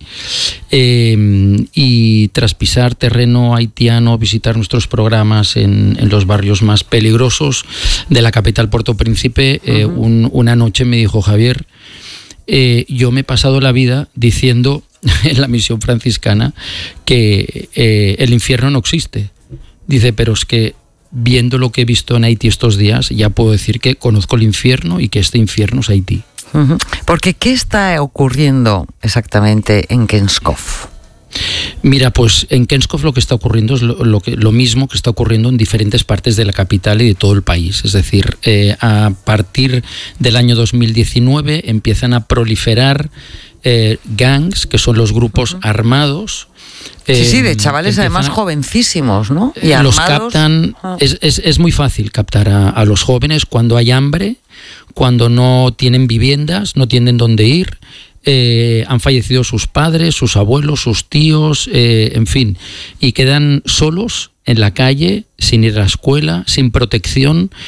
eh, y tras pisar terreno haitiano, visitar nuestros programas en, en los barrios más peligrosos de la capital Puerto Príncipe, eh, uh-huh. un, una noche me dijo: Javier, Eh, yo me he pasado la vida diciendo en la misión franciscana que eh, el infierno no existe. Dice, pero es que viendo lo que he visto en Haití estos días, ya puedo decir que conozco el infierno y que este infierno es Haití. Uh-huh. Porque ¿qué está ocurriendo exactamente en Kenskof? Mira, pues en Kenskof lo que está ocurriendo es lo, lo, que, lo mismo que está ocurriendo en diferentes partes de la capital y de todo el país. Es decir, eh, a partir del año dos mil diecinueve empiezan a proliferar eh, gangs, que son los grupos uh-huh. armados. Sí, eh, sí, de chavales además a, jovencísimos, ¿no? Y los armados. captan, uh-huh. es, es, es muy fácil captar a, a los jóvenes cuando hay hambre, cuando no tienen viviendas, no tienen dónde ir. Eh, han fallecido sus padres, sus abuelos, sus tíos, eh, en fin, y quedan solos en la calle, sin ir a la escuela, sin protección,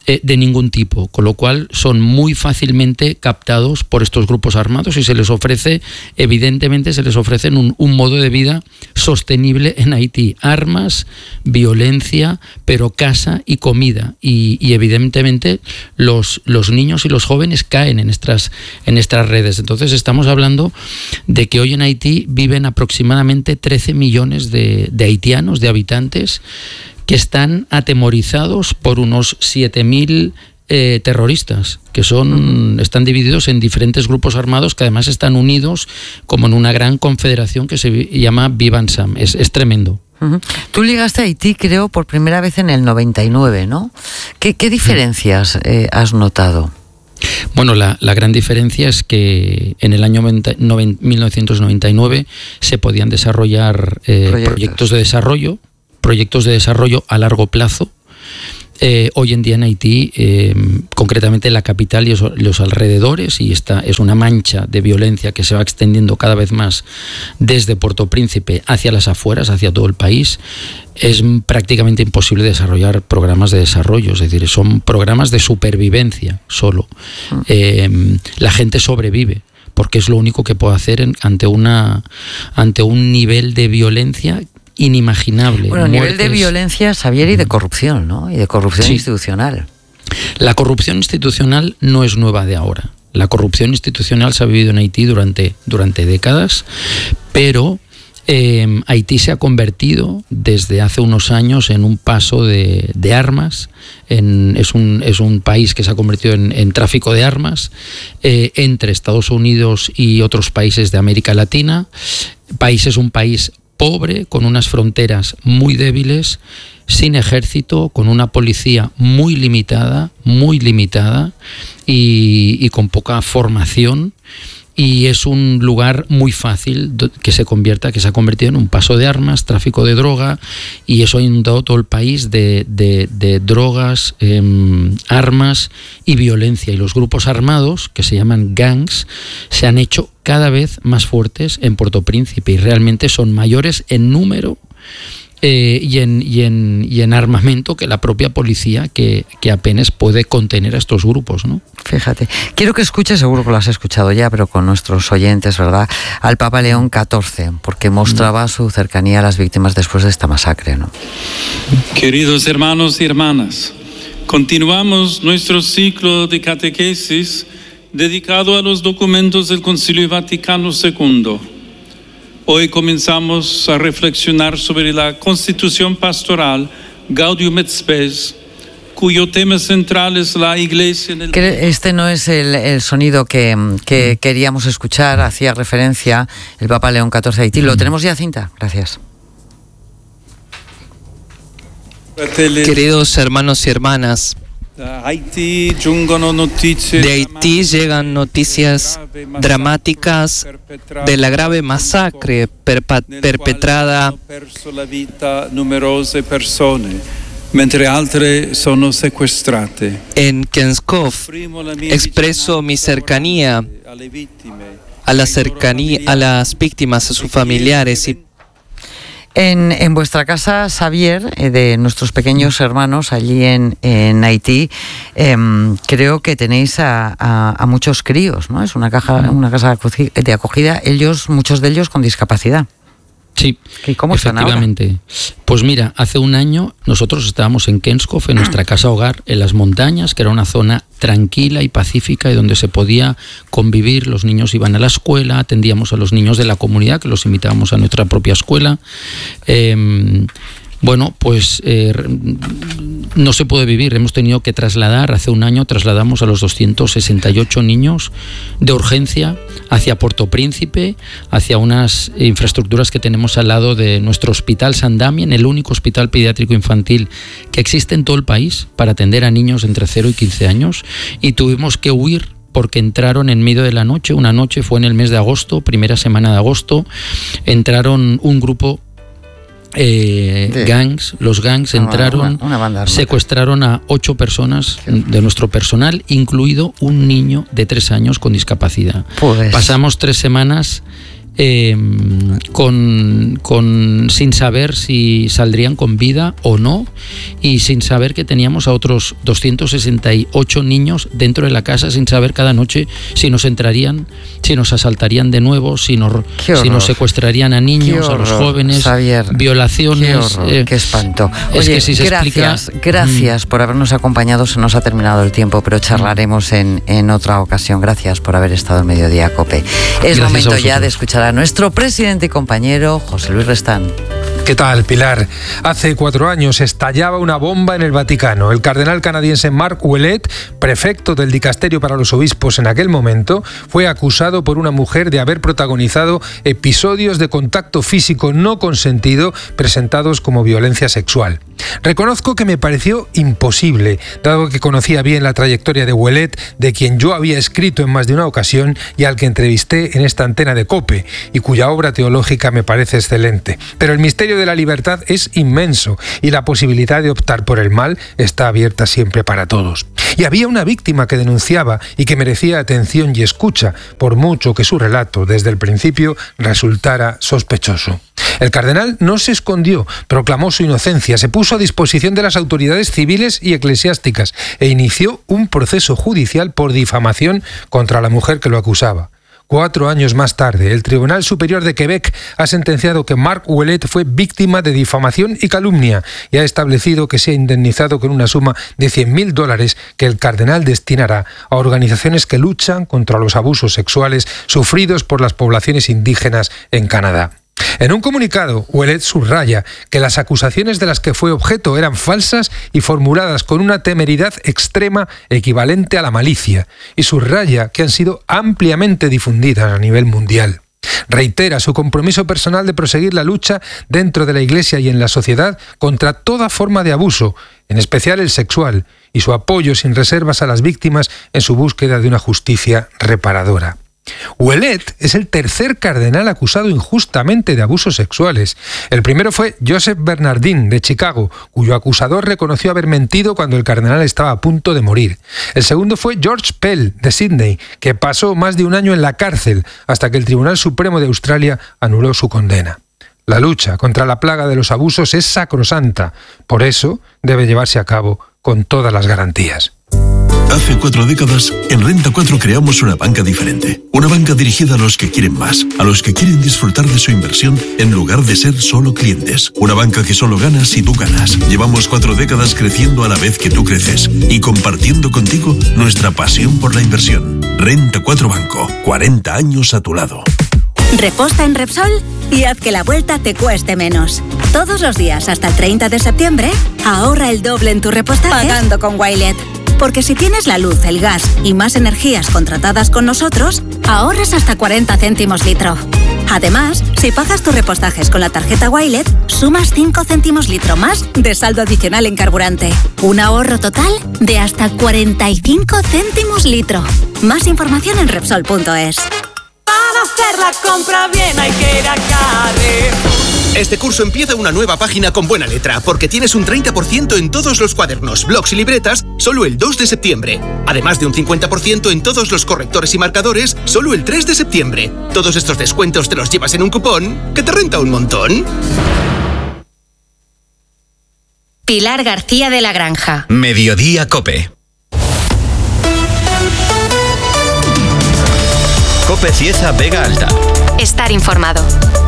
eh, de ningún tipo, con lo cual son muy fácilmente captados por estos grupos armados y se les ofrece, evidentemente se les ofrece un, un modo de vida sostenible en Haití, armas, violencia, pero casa y comida, y, y evidentemente los, los niños y los jóvenes caen en estas, en estas redes. Entonces estamos hablando de que hoy en Haití viven aproximadamente trece millones de, de haitianos, de habitantes, que están atemorizados por unos siete mil eh, terroristas, que son, están divididos en diferentes grupos armados que además están unidos como en una gran confederación que se llama Vivansam. Es, es tremendo. Uh-huh. Tú llegaste a Haití, creo, por primera vez en el noventa y nueve, ¿no? ¿Qué, qué diferencias eh, has notado? Bueno, la, la gran diferencia es que en el año mil novecientos noventa y nueve se podían desarrollar eh, proyectos. proyectos de desarrollo, proyectos de desarrollo a largo plazo. Eh, hoy en día en Haití, eh, concretamente en la capital y los, los alrededores, y esta es una mancha de violencia que se va extendiendo cada vez más desde Puerto Príncipe hacia las afueras, hacia todo el país, es prácticamente imposible desarrollar programas de desarrollo, es decir, son programas de supervivencia solo. Eh, la gente sobrevive, porque es lo único que puede hacer en, ante, una, ante un nivel de violencia inimaginable. Bueno, nivel de violencia, Xavier, y de corrupción, ¿no? Y de corrupción sí. institucional. La corrupción institucional no es nueva de ahora. La corrupción institucional se ha vivido en Haití durante, durante décadas, pero eh, Haití se ha convertido desde hace unos años en un paso de, de armas. En, es, un, es un país que se ha convertido en, en tráfico de armas eh, entre Estados Unidos y otros países de América Latina. País es un país pobre, con unas fronteras muy débiles, sin ejército, con una policía muy limitada, muy limitada y, y con poca formación. Y es un lugar muy fácil que se convierta, que se ha convertido en un paso de armas, tráfico de droga, y eso ha inundado todo el país de, de, de drogas, eh, armas y violencia. Y los grupos armados, que se llaman gangs, se han hecho cada vez más fuertes en Puerto Príncipe y realmente son mayores en número eh, y, en, y, en, y en armamento que la propia policía, que, que apenas puede contener a estos grupos, ¿no? Fíjate, quiero que escuches, seguro que lo has escuchado ya, pero con nuestros oyentes, ¿verdad?, al Papa León catorce, porque mostraba su cercanía a las víctimas después de esta masacre, ¿no? Queridos hermanos y hermanas, continuamos nuestro ciclo de catequesis dedicado a los documentos del Concilio Vaticano segundo. Hoy comenzamos a reflexionar sobre la Constitución Pastoral Gaudium et Spes, cuyo tema central es la Iglesia en el... Este no es el, el sonido que, que queríamos escuchar, hacía referencia el Papa León catorce a Haití. ¿Lo tenemos ya, Cinta? Gracias. Queridos hermanos y hermanas, de Haití llegan noticias dramáticas de la grave masacre perpetrada mentre altre sono sequestrate. En Kenskov. Expreso mi cercanía a la cercanía a las víctimas, a sus familiares. Y En, en vuestra casa, Xavier, eh, de nuestros pequeños hermanos allí en, en Haití, eh, creo que tenéis a, a, a muchos críos, ¿no? Es una, caja, una casa de acogida, ellos, muchos de ellos con discapacidad. Sí, ¿Y cómo están ahora? efectivamente. Pues mira, hace un año nosotros estábamos en Kenskov, en nuestra casa hogar, en las montañas, que era una zona tranquila y pacífica y donde se podía convivir. Los niños iban a la escuela, atendíamos a los niños de la comunidad, que los invitábamos a nuestra propia escuela. Eh, Bueno, pues eh, no se puede vivir. Hemos tenido que trasladar, hace un año trasladamos a los doscientos sesenta y ocho niños de urgencia hacia Puerto Príncipe, hacia unas infraestructuras que tenemos al lado de nuestro hospital San Damien, el único hospital pediátrico infantil que existe en todo el país para atender a niños entre cero y quince años, y tuvimos que huir porque entraron en medio de la noche. Una noche fue en el mes de agosto, primera semana de agosto, entraron un grupo Eh, sí. gangs, los gangs una, entraron, una, una secuestraron a ocho personas de nuestro personal, incluido un niño de tres años con discapacidad. Pues. Pasamos tres semanas eh, con, con, sin saber si saldrían con vida o no, y sin saber que teníamos a otros doscientos sesenta y ocho niños dentro de la casa, sin saber cada noche si nos entrarían, si nos asaltarían de nuevo, si nos, si nos secuestrarían a niños, horror, a los jóvenes, Xavier, violaciones. Qué, horror, eh, qué espanto. Oye, es que si se gracias, explica, gracias mm. por habernos acompañado. Se nos ha terminado el tiempo, pero charlaremos en, en otra ocasión. Gracias por haber estado en Mediodía Cope. Es gracias momento ya de escuchar a nuestro presidente y compañero José Luis Restán. ¿Qué tal, Pilar? Hace cuatro años estallaba una bomba en el Vaticano. El cardenal canadiense Mark Ouellet, prefecto del dicasterio para los obispos en aquel momento, fue acusado por una mujer de haber protagonizado episodios de contacto físico no consentido presentados como violencia sexual. Reconozco que me pareció imposible, dado que conocía bien la trayectoria de Ouellet, de quien yo había escrito en más de una ocasión y al que entrevisté en esta antena de COPE, y cuya obra teológica me parece excelente. Pero el misterio de la libertad es inmenso y la posibilidad de optar por el mal está abierta siempre para todos. Y había una víctima que denunciaba y que merecía atención y escucha, por mucho que su relato desde el principio resultara sospechoso. El cardenal no se escondió, proclamó su inocencia, se puso a disposición de las autoridades civiles y eclesiásticas e inició un proceso judicial por difamación contra la mujer que lo acusaba. Cuatro años más tarde, el Tribunal Superior de Quebec ha sentenciado que Mark Ouellet fue víctima de difamación y calumnia y ha establecido que sea indemnizado con una suma de cien mil dólares que el cardenal destinará a organizaciones que luchan contra los abusos sexuales sufridos por las poblaciones indígenas en Canadá. En un comunicado, Ouellet subraya que las acusaciones de las que fue objeto eran falsas y formuladas con una temeridad extrema equivalente a la malicia, y subraya que han sido ampliamente difundidas a nivel mundial. Reitera su compromiso personal de proseguir la lucha dentro de la Iglesia y en la sociedad contra toda forma de abuso, en especial el sexual, y su apoyo sin reservas a las víctimas en su búsqueda de una justicia reparadora. Ouellet es el tercer cardenal acusado injustamente de abusos sexuales. El primero fue Joseph Bernardin, de Chicago, cuyo acusador reconoció haber mentido cuando el cardenal estaba a punto de morir. El segundo fue George Pell, de Sydney, que pasó más de un año en la cárcel hasta que el Tribunal Supremo de Australia anuló su condena. La lucha contra la plaga de los abusos es sacrosanta, por eso debe llevarse a cabo con todas las garantías. Hace cuatro décadas, en Renta cuatro creamos una banca diferente. Una banca dirigida a los que quieren más, a los que quieren disfrutar de su inversión en lugar de ser solo clientes. Una banca que solo gana si tú ganas. Llevamos cuatro décadas creciendo a la vez que tú creces y compartiendo contigo nuestra pasión por la inversión. Renta cuatro Banco, cuarenta años a tu lado. Reposta en Repsol y haz que la vuelta te cueste menos. Todos los días hasta el treinta de septiembre, ahorra el doble en tu repostaje pagando con Wilet. Porque si tienes la luz, el gas y más energías contratadas con nosotros, ahorras hasta cuarenta céntimos litro. Además, si pagas tus repostajes con la tarjeta Wilet, sumas cinco céntimos litro más de saldo adicional en carburante. Un ahorro total de hasta cuarenta y cinco céntimos litro. Más información en Repsol punto es. Para hacer la compra bien hay que ir a Carrefour. Este curso empieza una nueva página con buena letra, porque tienes un treinta por ciento en todos los cuadernos, blocs y libretas solo el dos de septiembre. Además de un cincuenta por ciento en todos los correctores y marcadores solo el tres de septiembre. Todos estos descuentos te los llevas en un cupón que te renta un montón. Pilar García de la Granja. Mediodía Cope. Cope Cieza Vega Alta. Estar informado.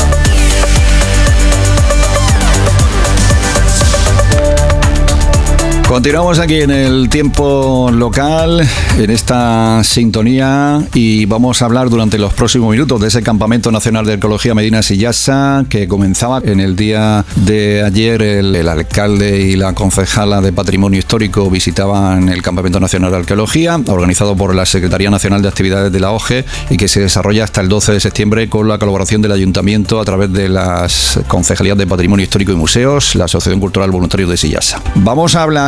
Continuamos aquí en el tiempo local, en esta sintonía, y vamos a hablar durante los próximos minutos de ese Campamento Nacional de Arqueología Medina Sillasa, que comenzaba en el día de ayer. El, el alcalde y la concejala de Patrimonio Histórico visitaban el Campamento Nacional de Arqueología, organizado por la Secretaría Nacional de Actividades de la O G E, y que se desarrolla hasta el doce de septiembre con la colaboración del Ayuntamiento a través de las Concejalías de Patrimonio Histórico y Museos, la Asociación Cultural Voluntarios de Sillasa. Vamos a hablar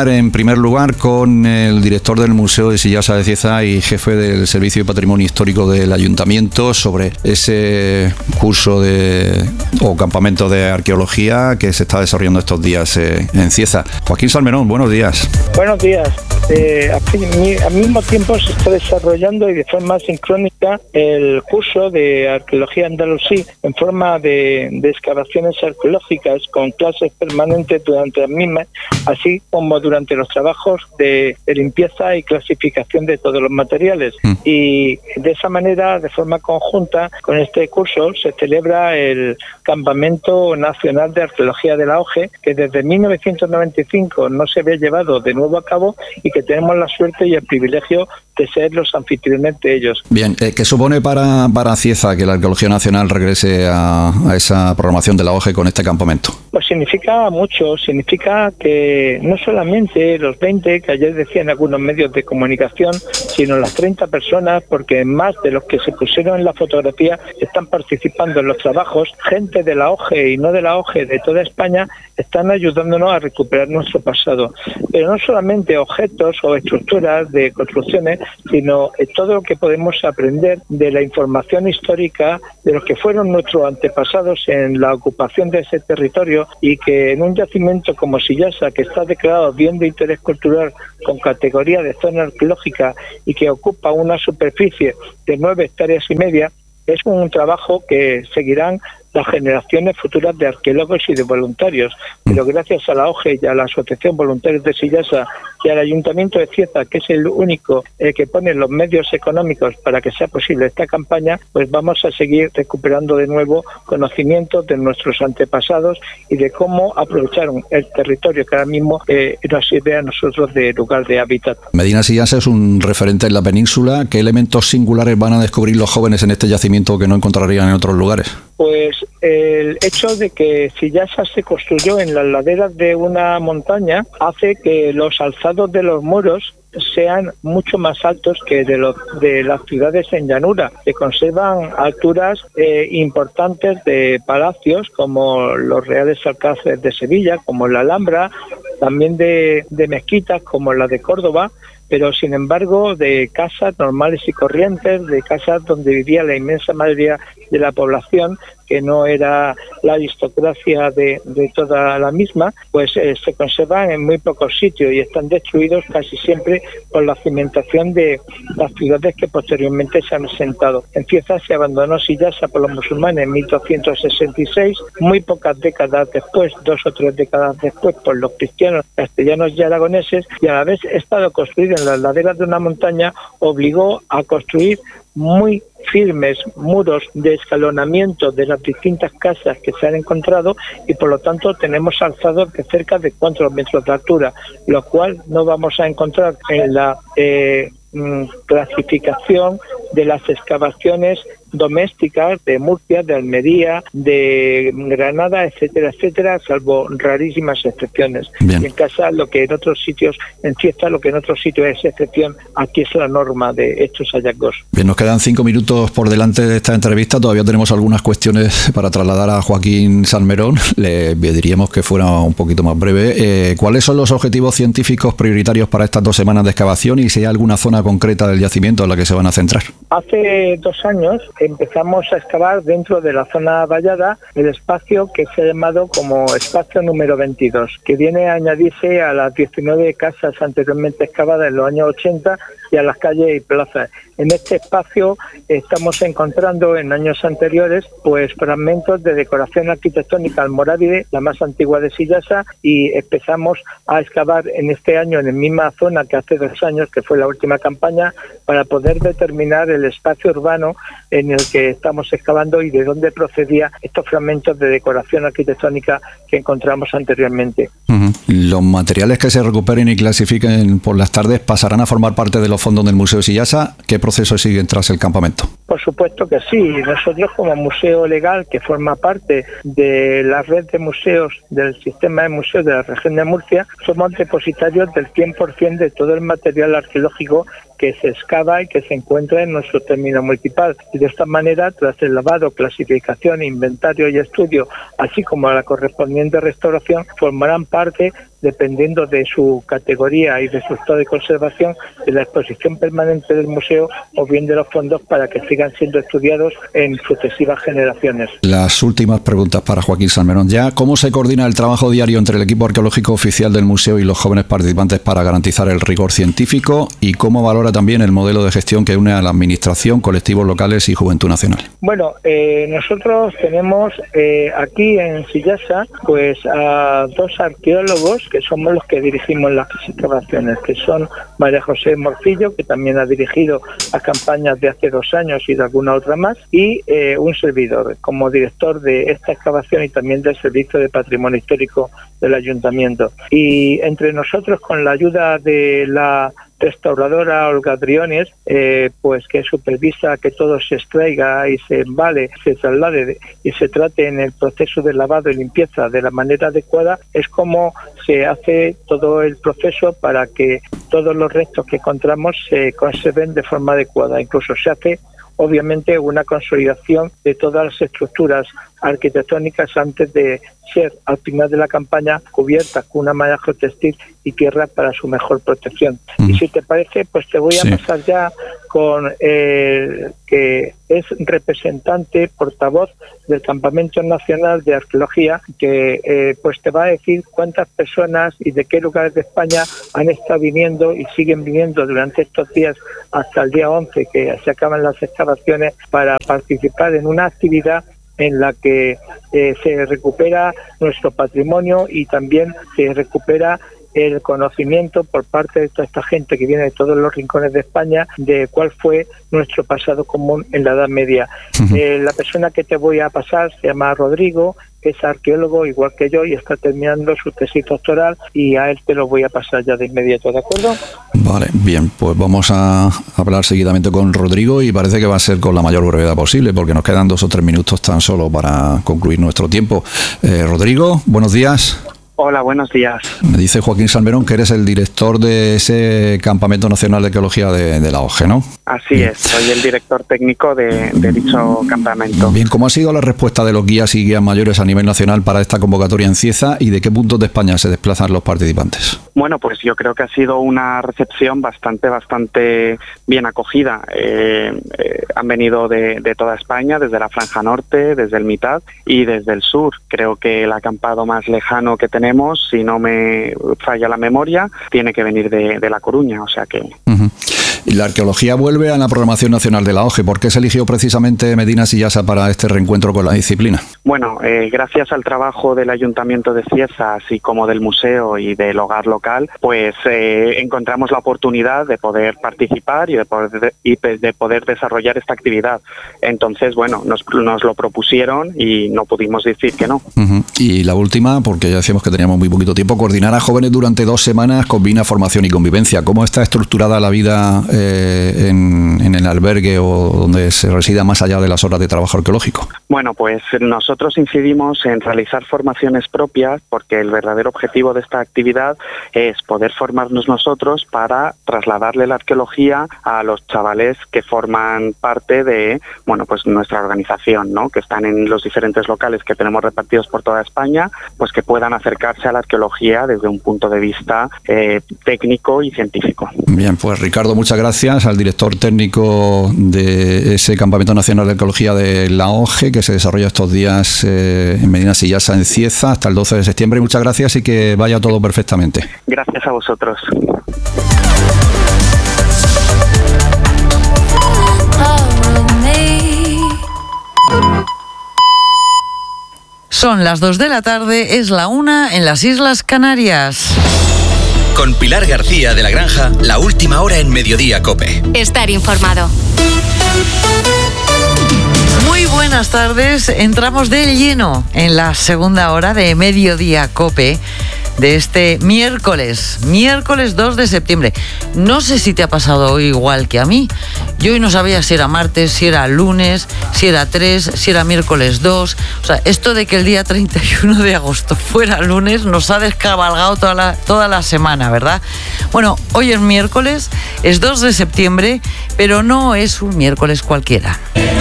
en primer lugar con el director del Museo de Sillasa de Cieza y jefe del Servicio de Patrimonio Histórico del Ayuntamiento sobre ese curso de o campamento de arqueología que se está desarrollando estos días eh, en Cieza. Joaquín Salmerón, buenos días. Buenos días. Eh, al mismo tiempo se está desarrollando y de forma sincrónica el curso de arqueología andalusí en forma de, de excavaciones arqueológicas con clases permanentes durante las mismas, así como durante los trabajos de, de limpieza y clasificación de todos los materiales. Mm. Y de esa manera, de forma conjunta con este curso, se celebra el Campamento Nacional de Arqueología de la O G E, que desde mil novecientos noventa y cinco no se había llevado de nuevo a cabo y que tenemos la suerte y el privilegio de ser los anfitriones de ellos. Bien, eh, ¿qué supone para, para Cieza que la Arqueología Nacional regrese a, a esa programación de la O G E con este campamento? Pues significa mucho, significa que no solamente los veinte que ayer decían algunos medios de comunicación, sino las treinta personas, porque más de los que se pusieron en la fotografía están participando en los trabajos, gente de la O G E y no de la O G E de toda España, están ayudándonos a recuperar nuestro pasado. Pero no solamente objetos o estructuras de construcciones, sino todo lo que podemos aprender de la información histórica de los que fueron nuestros antepasados en la ocupación de ese territorio, y que en un yacimiento como Sillasa, que está declarado bien de interés cultural con categoría de zona arqueológica y que ocupa una superficie de nueve hectáreas y media, es un trabajo que seguirán las generaciones futuras de arqueólogos y de voluntarios, pero gracias a la O G E y a la Asociación Voluntarios de Sillasa y al Ayuntamiento de Cieza, que es el único eh, que pone los medios económicos para que sea posible esta campaña, pues vamos a seguir recuperando de nuevo conocimientos de nuestros antepasados y de cómo aprovecharon el territorio que ahora mismo eh, nos sirve a nosotros de lugar de hábitat. Medina Sillasa es un referente en la península. ¿Qué elementos singulares van a descubrir los jóvenes en este yacimiento que no encontrarían en otros lugares? Pues el hecho de que Sillasa se construyó en las laderas de una montaña hace que los alzados de los muros sean mucho más altos que de los de las ciudades en llanura, que conservan alturas eh, importantes de palacios como los Reales Alcázares de Sevilla, como la Alhambra, también de, de mezquitas como la de Córdoba, pero sin embargo de casas normales y corrientes, de casas donde vivía la inmensa mayoría de la población, que no era la aristocracia de, de toda la misma, pues eh, se conservan en muy pocos sitios y están destruidos casi siempre por la cimentación de las ciudades que posteriormente se han asentado. En Cieza se abandonó Sillasa por los musulmanes en mil doscientos sesenta y seis, muy pocas décadas después, dos o tres décadas después, por los cristianos, castellanos y aragoneses, y a la vez estado construido en las laderas de una montaña obligó a construir muy firmes muros de escalonamiento de las distintas casas que se han encontrado, y por lo tanto tenemos alzados de cerca de cuatro metros de altura, lo cual no vamos a encontrar en la eh, clasificación de las excavaciones domésticas de Murcia, de Almería, de Granada, etcétera, etcétera, salvo rarísimas excepciones. Bien. Y en casa, lo que en otros sitios, en Cieza, lo que en otros sitios es excepción, aquí es la norma de estos hallazgos. Bien, nos quedan cinco minutos por delante de esta entrevista. Todavía tenemos algunas cuestiones para trasladar a Joaquín Salmerón. Le pediríamos que fuera un poquito más breve. Eh, ¿Cuáles son los objetivos científicos prioritarios para estas dos semanas de excavación y si hay alguna zona concreta del yacimiento en la que se van a centrar? Hace dos años empezamos a excavar dentro de la zona vallada el espacio que se ha llamado como espacio número veintidós, que viene a añadirse a las diecinueve casas anteriormente excavadas en los años ochenta y a las calles y plazas. En este espacio estamos encontrando en años anteriores pues fragmentos de decoración arquitectónica almorávide, la más antigua de Sillasa, y empezamos a excavar en este año en la misma zona que hace dos años, que fue la última campaña, para poder determinar el espacio urbano en el que estamos excavando y de dónde procedía estos fragmentos de decoración arquitectónica que encontramos anteriormente. Uh-huh. Los materiales que se recuperen y clasifiquen por las tardes pasarán a formar parte de los fondos del Museo de Sillasa. ¿Qué proceso siguen tras el campamento? Por supuesto que sí. Nosotros, como museo legal que forma parte de la red de museos del sistema de museos de la región de Murcia, somos depositarios del cien por ciento de todo el material arqueológico que se excava y que se encuentra en nuestro término municipal. Y de esta manera, tras el lavado, clasificación, inventario y estudio, así como la correspondiente restauración, formarán parte, dependiendo de su categoría y de su estado de conservación, de la exposición permanente del museo o bien de los fondos para que sigan siendo estudiados en sucesivas generaciones. Las últimas preguntas para Joaquín Salmerón. Ya, ¿cómo se coordina el trabajo diario entre el equipo arqueológico oficial del museo y los jóvenes participantes para garantizar el rigor científico? ¿Y cómo valora también el modelo de gestión que une a la administración, colectivos locales y Juventud Nacional? Bueno, eh, nosotros tenemos eh, aquí en Sillasa pues a dos arqueólogos que somos los que dirigimos las excavaciones, que son María José Morcillo, que también ha dirigido las campañas de hace dos años y de alguna otra más, y eh, un servidor como director de esta excavación y también del Servicio de Patrimonio Histórico del Ayuntamiento. Y entre nosotros, con la ayuda de la restauradora Olga Driones, eh, pues que supervisa que todo se extraiga y se embale, se traslade y se trate en el proceso de lavado y limpieza de la manera adecuada, es como se hace todo el proceso para que todos los restos que encontramos se conserven de forma adecuada. Incluso se hace obviamente una consolidación de todas las estructuras arquitectónicas antes de ser al final de la campaña cubiertas con una malla geotextil y tierra para su mejor protección. Mm. Y si te parece, pues te voy a sí. pasar ya con el que es representante, portavoz del Campamento Nacional de Arqueología, que eh, pues te va a decir cuántas personas y de qué lugares de España han estado viniendo y siguen viniendo durante estos días hasta el día once, que se acaban las excavaciones, para participar en una actividad en la que eh, se recupera nuestro patrimonio y también se recupera el conocimiento por parte de toda esta gente que viene de todos los rincones de España de cuál fue nuestro pasado común en la Edad Media. Uh-huh. Eh, la persona que te voy a pasar se llama Rodrigo, es arqueólogo igual que yo y está terminando su tesis doctoral, y a él te lo voy a pasar ya de inmediato, ¿de acuerdo? Vale, bien, pues vamos a hablar seguidamente con Rodrigo, y parece que va a ser con la mayor brevedad posible porque nos quedan dos o tres minutos tan solo para concluir nuestro tiempo. Eh, Rodrigo, buenos días. Hola, buenos días. Me dice Joaquín Salmerón que eres el director de ese Campamento Nacional de Arqueología de, de la O G E, ¿no? Así Bien. es, soy el director técnico de, de dicho campamento. Bien, ¿cómo ha sido la respuesta de los guías y guías mayores a nivel nacional para esta convocatoria en Cieza, y de qué puntos de España se desplazan los participantes? Bueno, pues yo creo que ha sido una recepción bastante, bastante bien acogida. Eh, eh, han venido de, de toda España, desde la Franja Norte, desde el Mitad y desde el sur. Creo que el acampado más lejano que tenemos, si no me falla la memoria, tiene que venir de, de La Coruña, o sea que... Uh-huh. Y la arqueología vuelve a la programación nacional de la O G E. ¿Por qué se eligió precisamente Medina Sillasa para este reencuentro con la disciplina? Bueno, eh, gracias al trabajo del Ayuntamiento de Cieza, así como del museo y del hogar local, pues eh, encontramos la oportunidad de poder participar y de poder, y de poder desarrollar esta actividad. Entonces, bueno, nos, nos lo propusieron y no pudimos decir que no. Uh-huh. Y la última, porque ya decíamos que teníamos muy poquito tiempo, coordinar a jóvenes durante dos semanas combina formación y convivencia. ¿Cómo está estructurada la vida eh, en, en el albergue o donde se resida más allá de las horas de trabajo arqueológico? Bueno, pues nosotros incidimos en realizar formaciones propias, porque el verdadero objetivo de esta actividad es poder formarnos nosotros para trasladarle la arqueología a los chavales que forman parte de, bueno, pues nuestra organización, ¿no? Que están en los diferentes locales que tenemos repartidos por toda España, pues que puedan acercarse a la arqueología desde un punto de vista eh, técnico y científico. Bien, pues Ricardo, muchas gracias, al director técnico de ese Campamento Nacional de Arqueología de la O G E, que se desarrolla estos días eh, en Medina Sillasa, en Cieza, hasta el doce de septiembre. Muchas gracias y que vaya todo perfectamente. Gracias a vosotros. Son las dos de la tarde, es la una en las Islas Canarias. Con Pilar García de la Granja, la última hora en Mediodía COPE. Estar informado. Muy buenas tardes, entramos de lleno en la segunda hora de Mediodía COPE. de este miércoles, miércoles dos de septiembre. No sé si te ha pasado hoy igual que a mí. Yo hoy no sabía si era martes, si era lunes, si era tres, si era miércoles dos. O sea, esto de que el día treinta y uno de agosto fuera lunes nos ha descabalgado toda la, toda la semana, ¿verdad? Bueno, hoy es miércoles, es dos de septiembre, pero no es un miércoles cualquiera.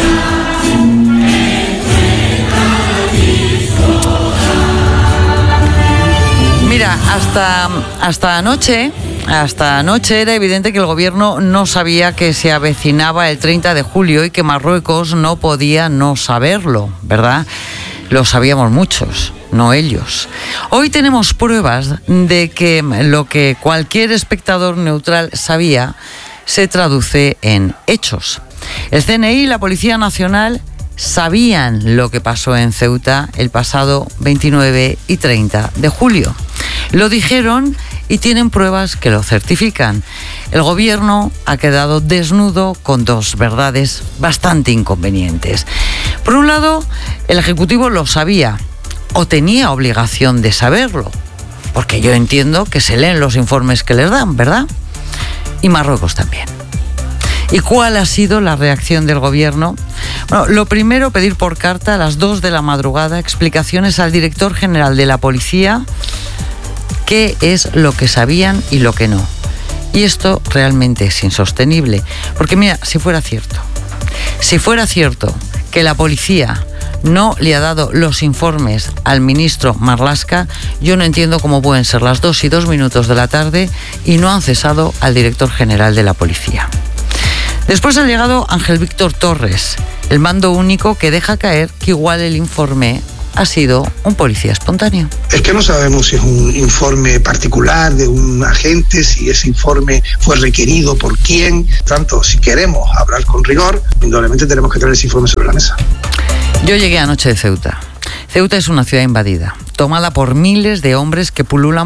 Mira, hasta, hasta anoche, hasta anoche era evidente que el gobierno no sabía que se avecinaba el treinta de julio y que Marruecos no podía no saberlo, ¿verdad? Lo sabíamos muchos, no ellos. Hoy tenemos pruebas de que lo que cualquier espectador neutral sabía se traduce en hechos. El C N I y la Policía Nacional sabían lo que pasó en Ceuta el pasado veintinueve y treinta de julio. Lo dijeron y tienen pruebas que lo certifican. El gobierno ha quedado desnudo con dos verdades bastante inconvenientes. Por un lado, el Ejecutivo lo sabía o tenía obligación de saberlo, porque yo entiendo que se leen los informes que les dan, ¿verdad? Y Marruecos también. ¿Y cuál ha sido la reacción del gobierno? Bueno, lo primero, pedir por carta a las dos de la madrugada explicaciones al director general de la policía qué es lo que sabían y lo que no. Y esto realmente es insostenible, porque mira, si fuera cierto, si fuera cierto que la policía no le ha dado los informes al ministro Marlaska, yo no entiendo cómo pueden ser las dos y dos minutos de la tarde y no han cesado al director general de la policía. Después ha llegado Ángel Víctor Torres, el mando único que deja caer que igual el informe ha sido un policía espontáneo. Es que no sabemos si es un informe particular de un agente, si ese informe fue requerido por quién. Tanto, si queremos hablar con rigor, indudablemente tenemos que traer ese informe sobre la mesa. Yo llegué anoche de Ceuta. Ceuta es una ciudad invadida, tomada por miles de hombres que pululan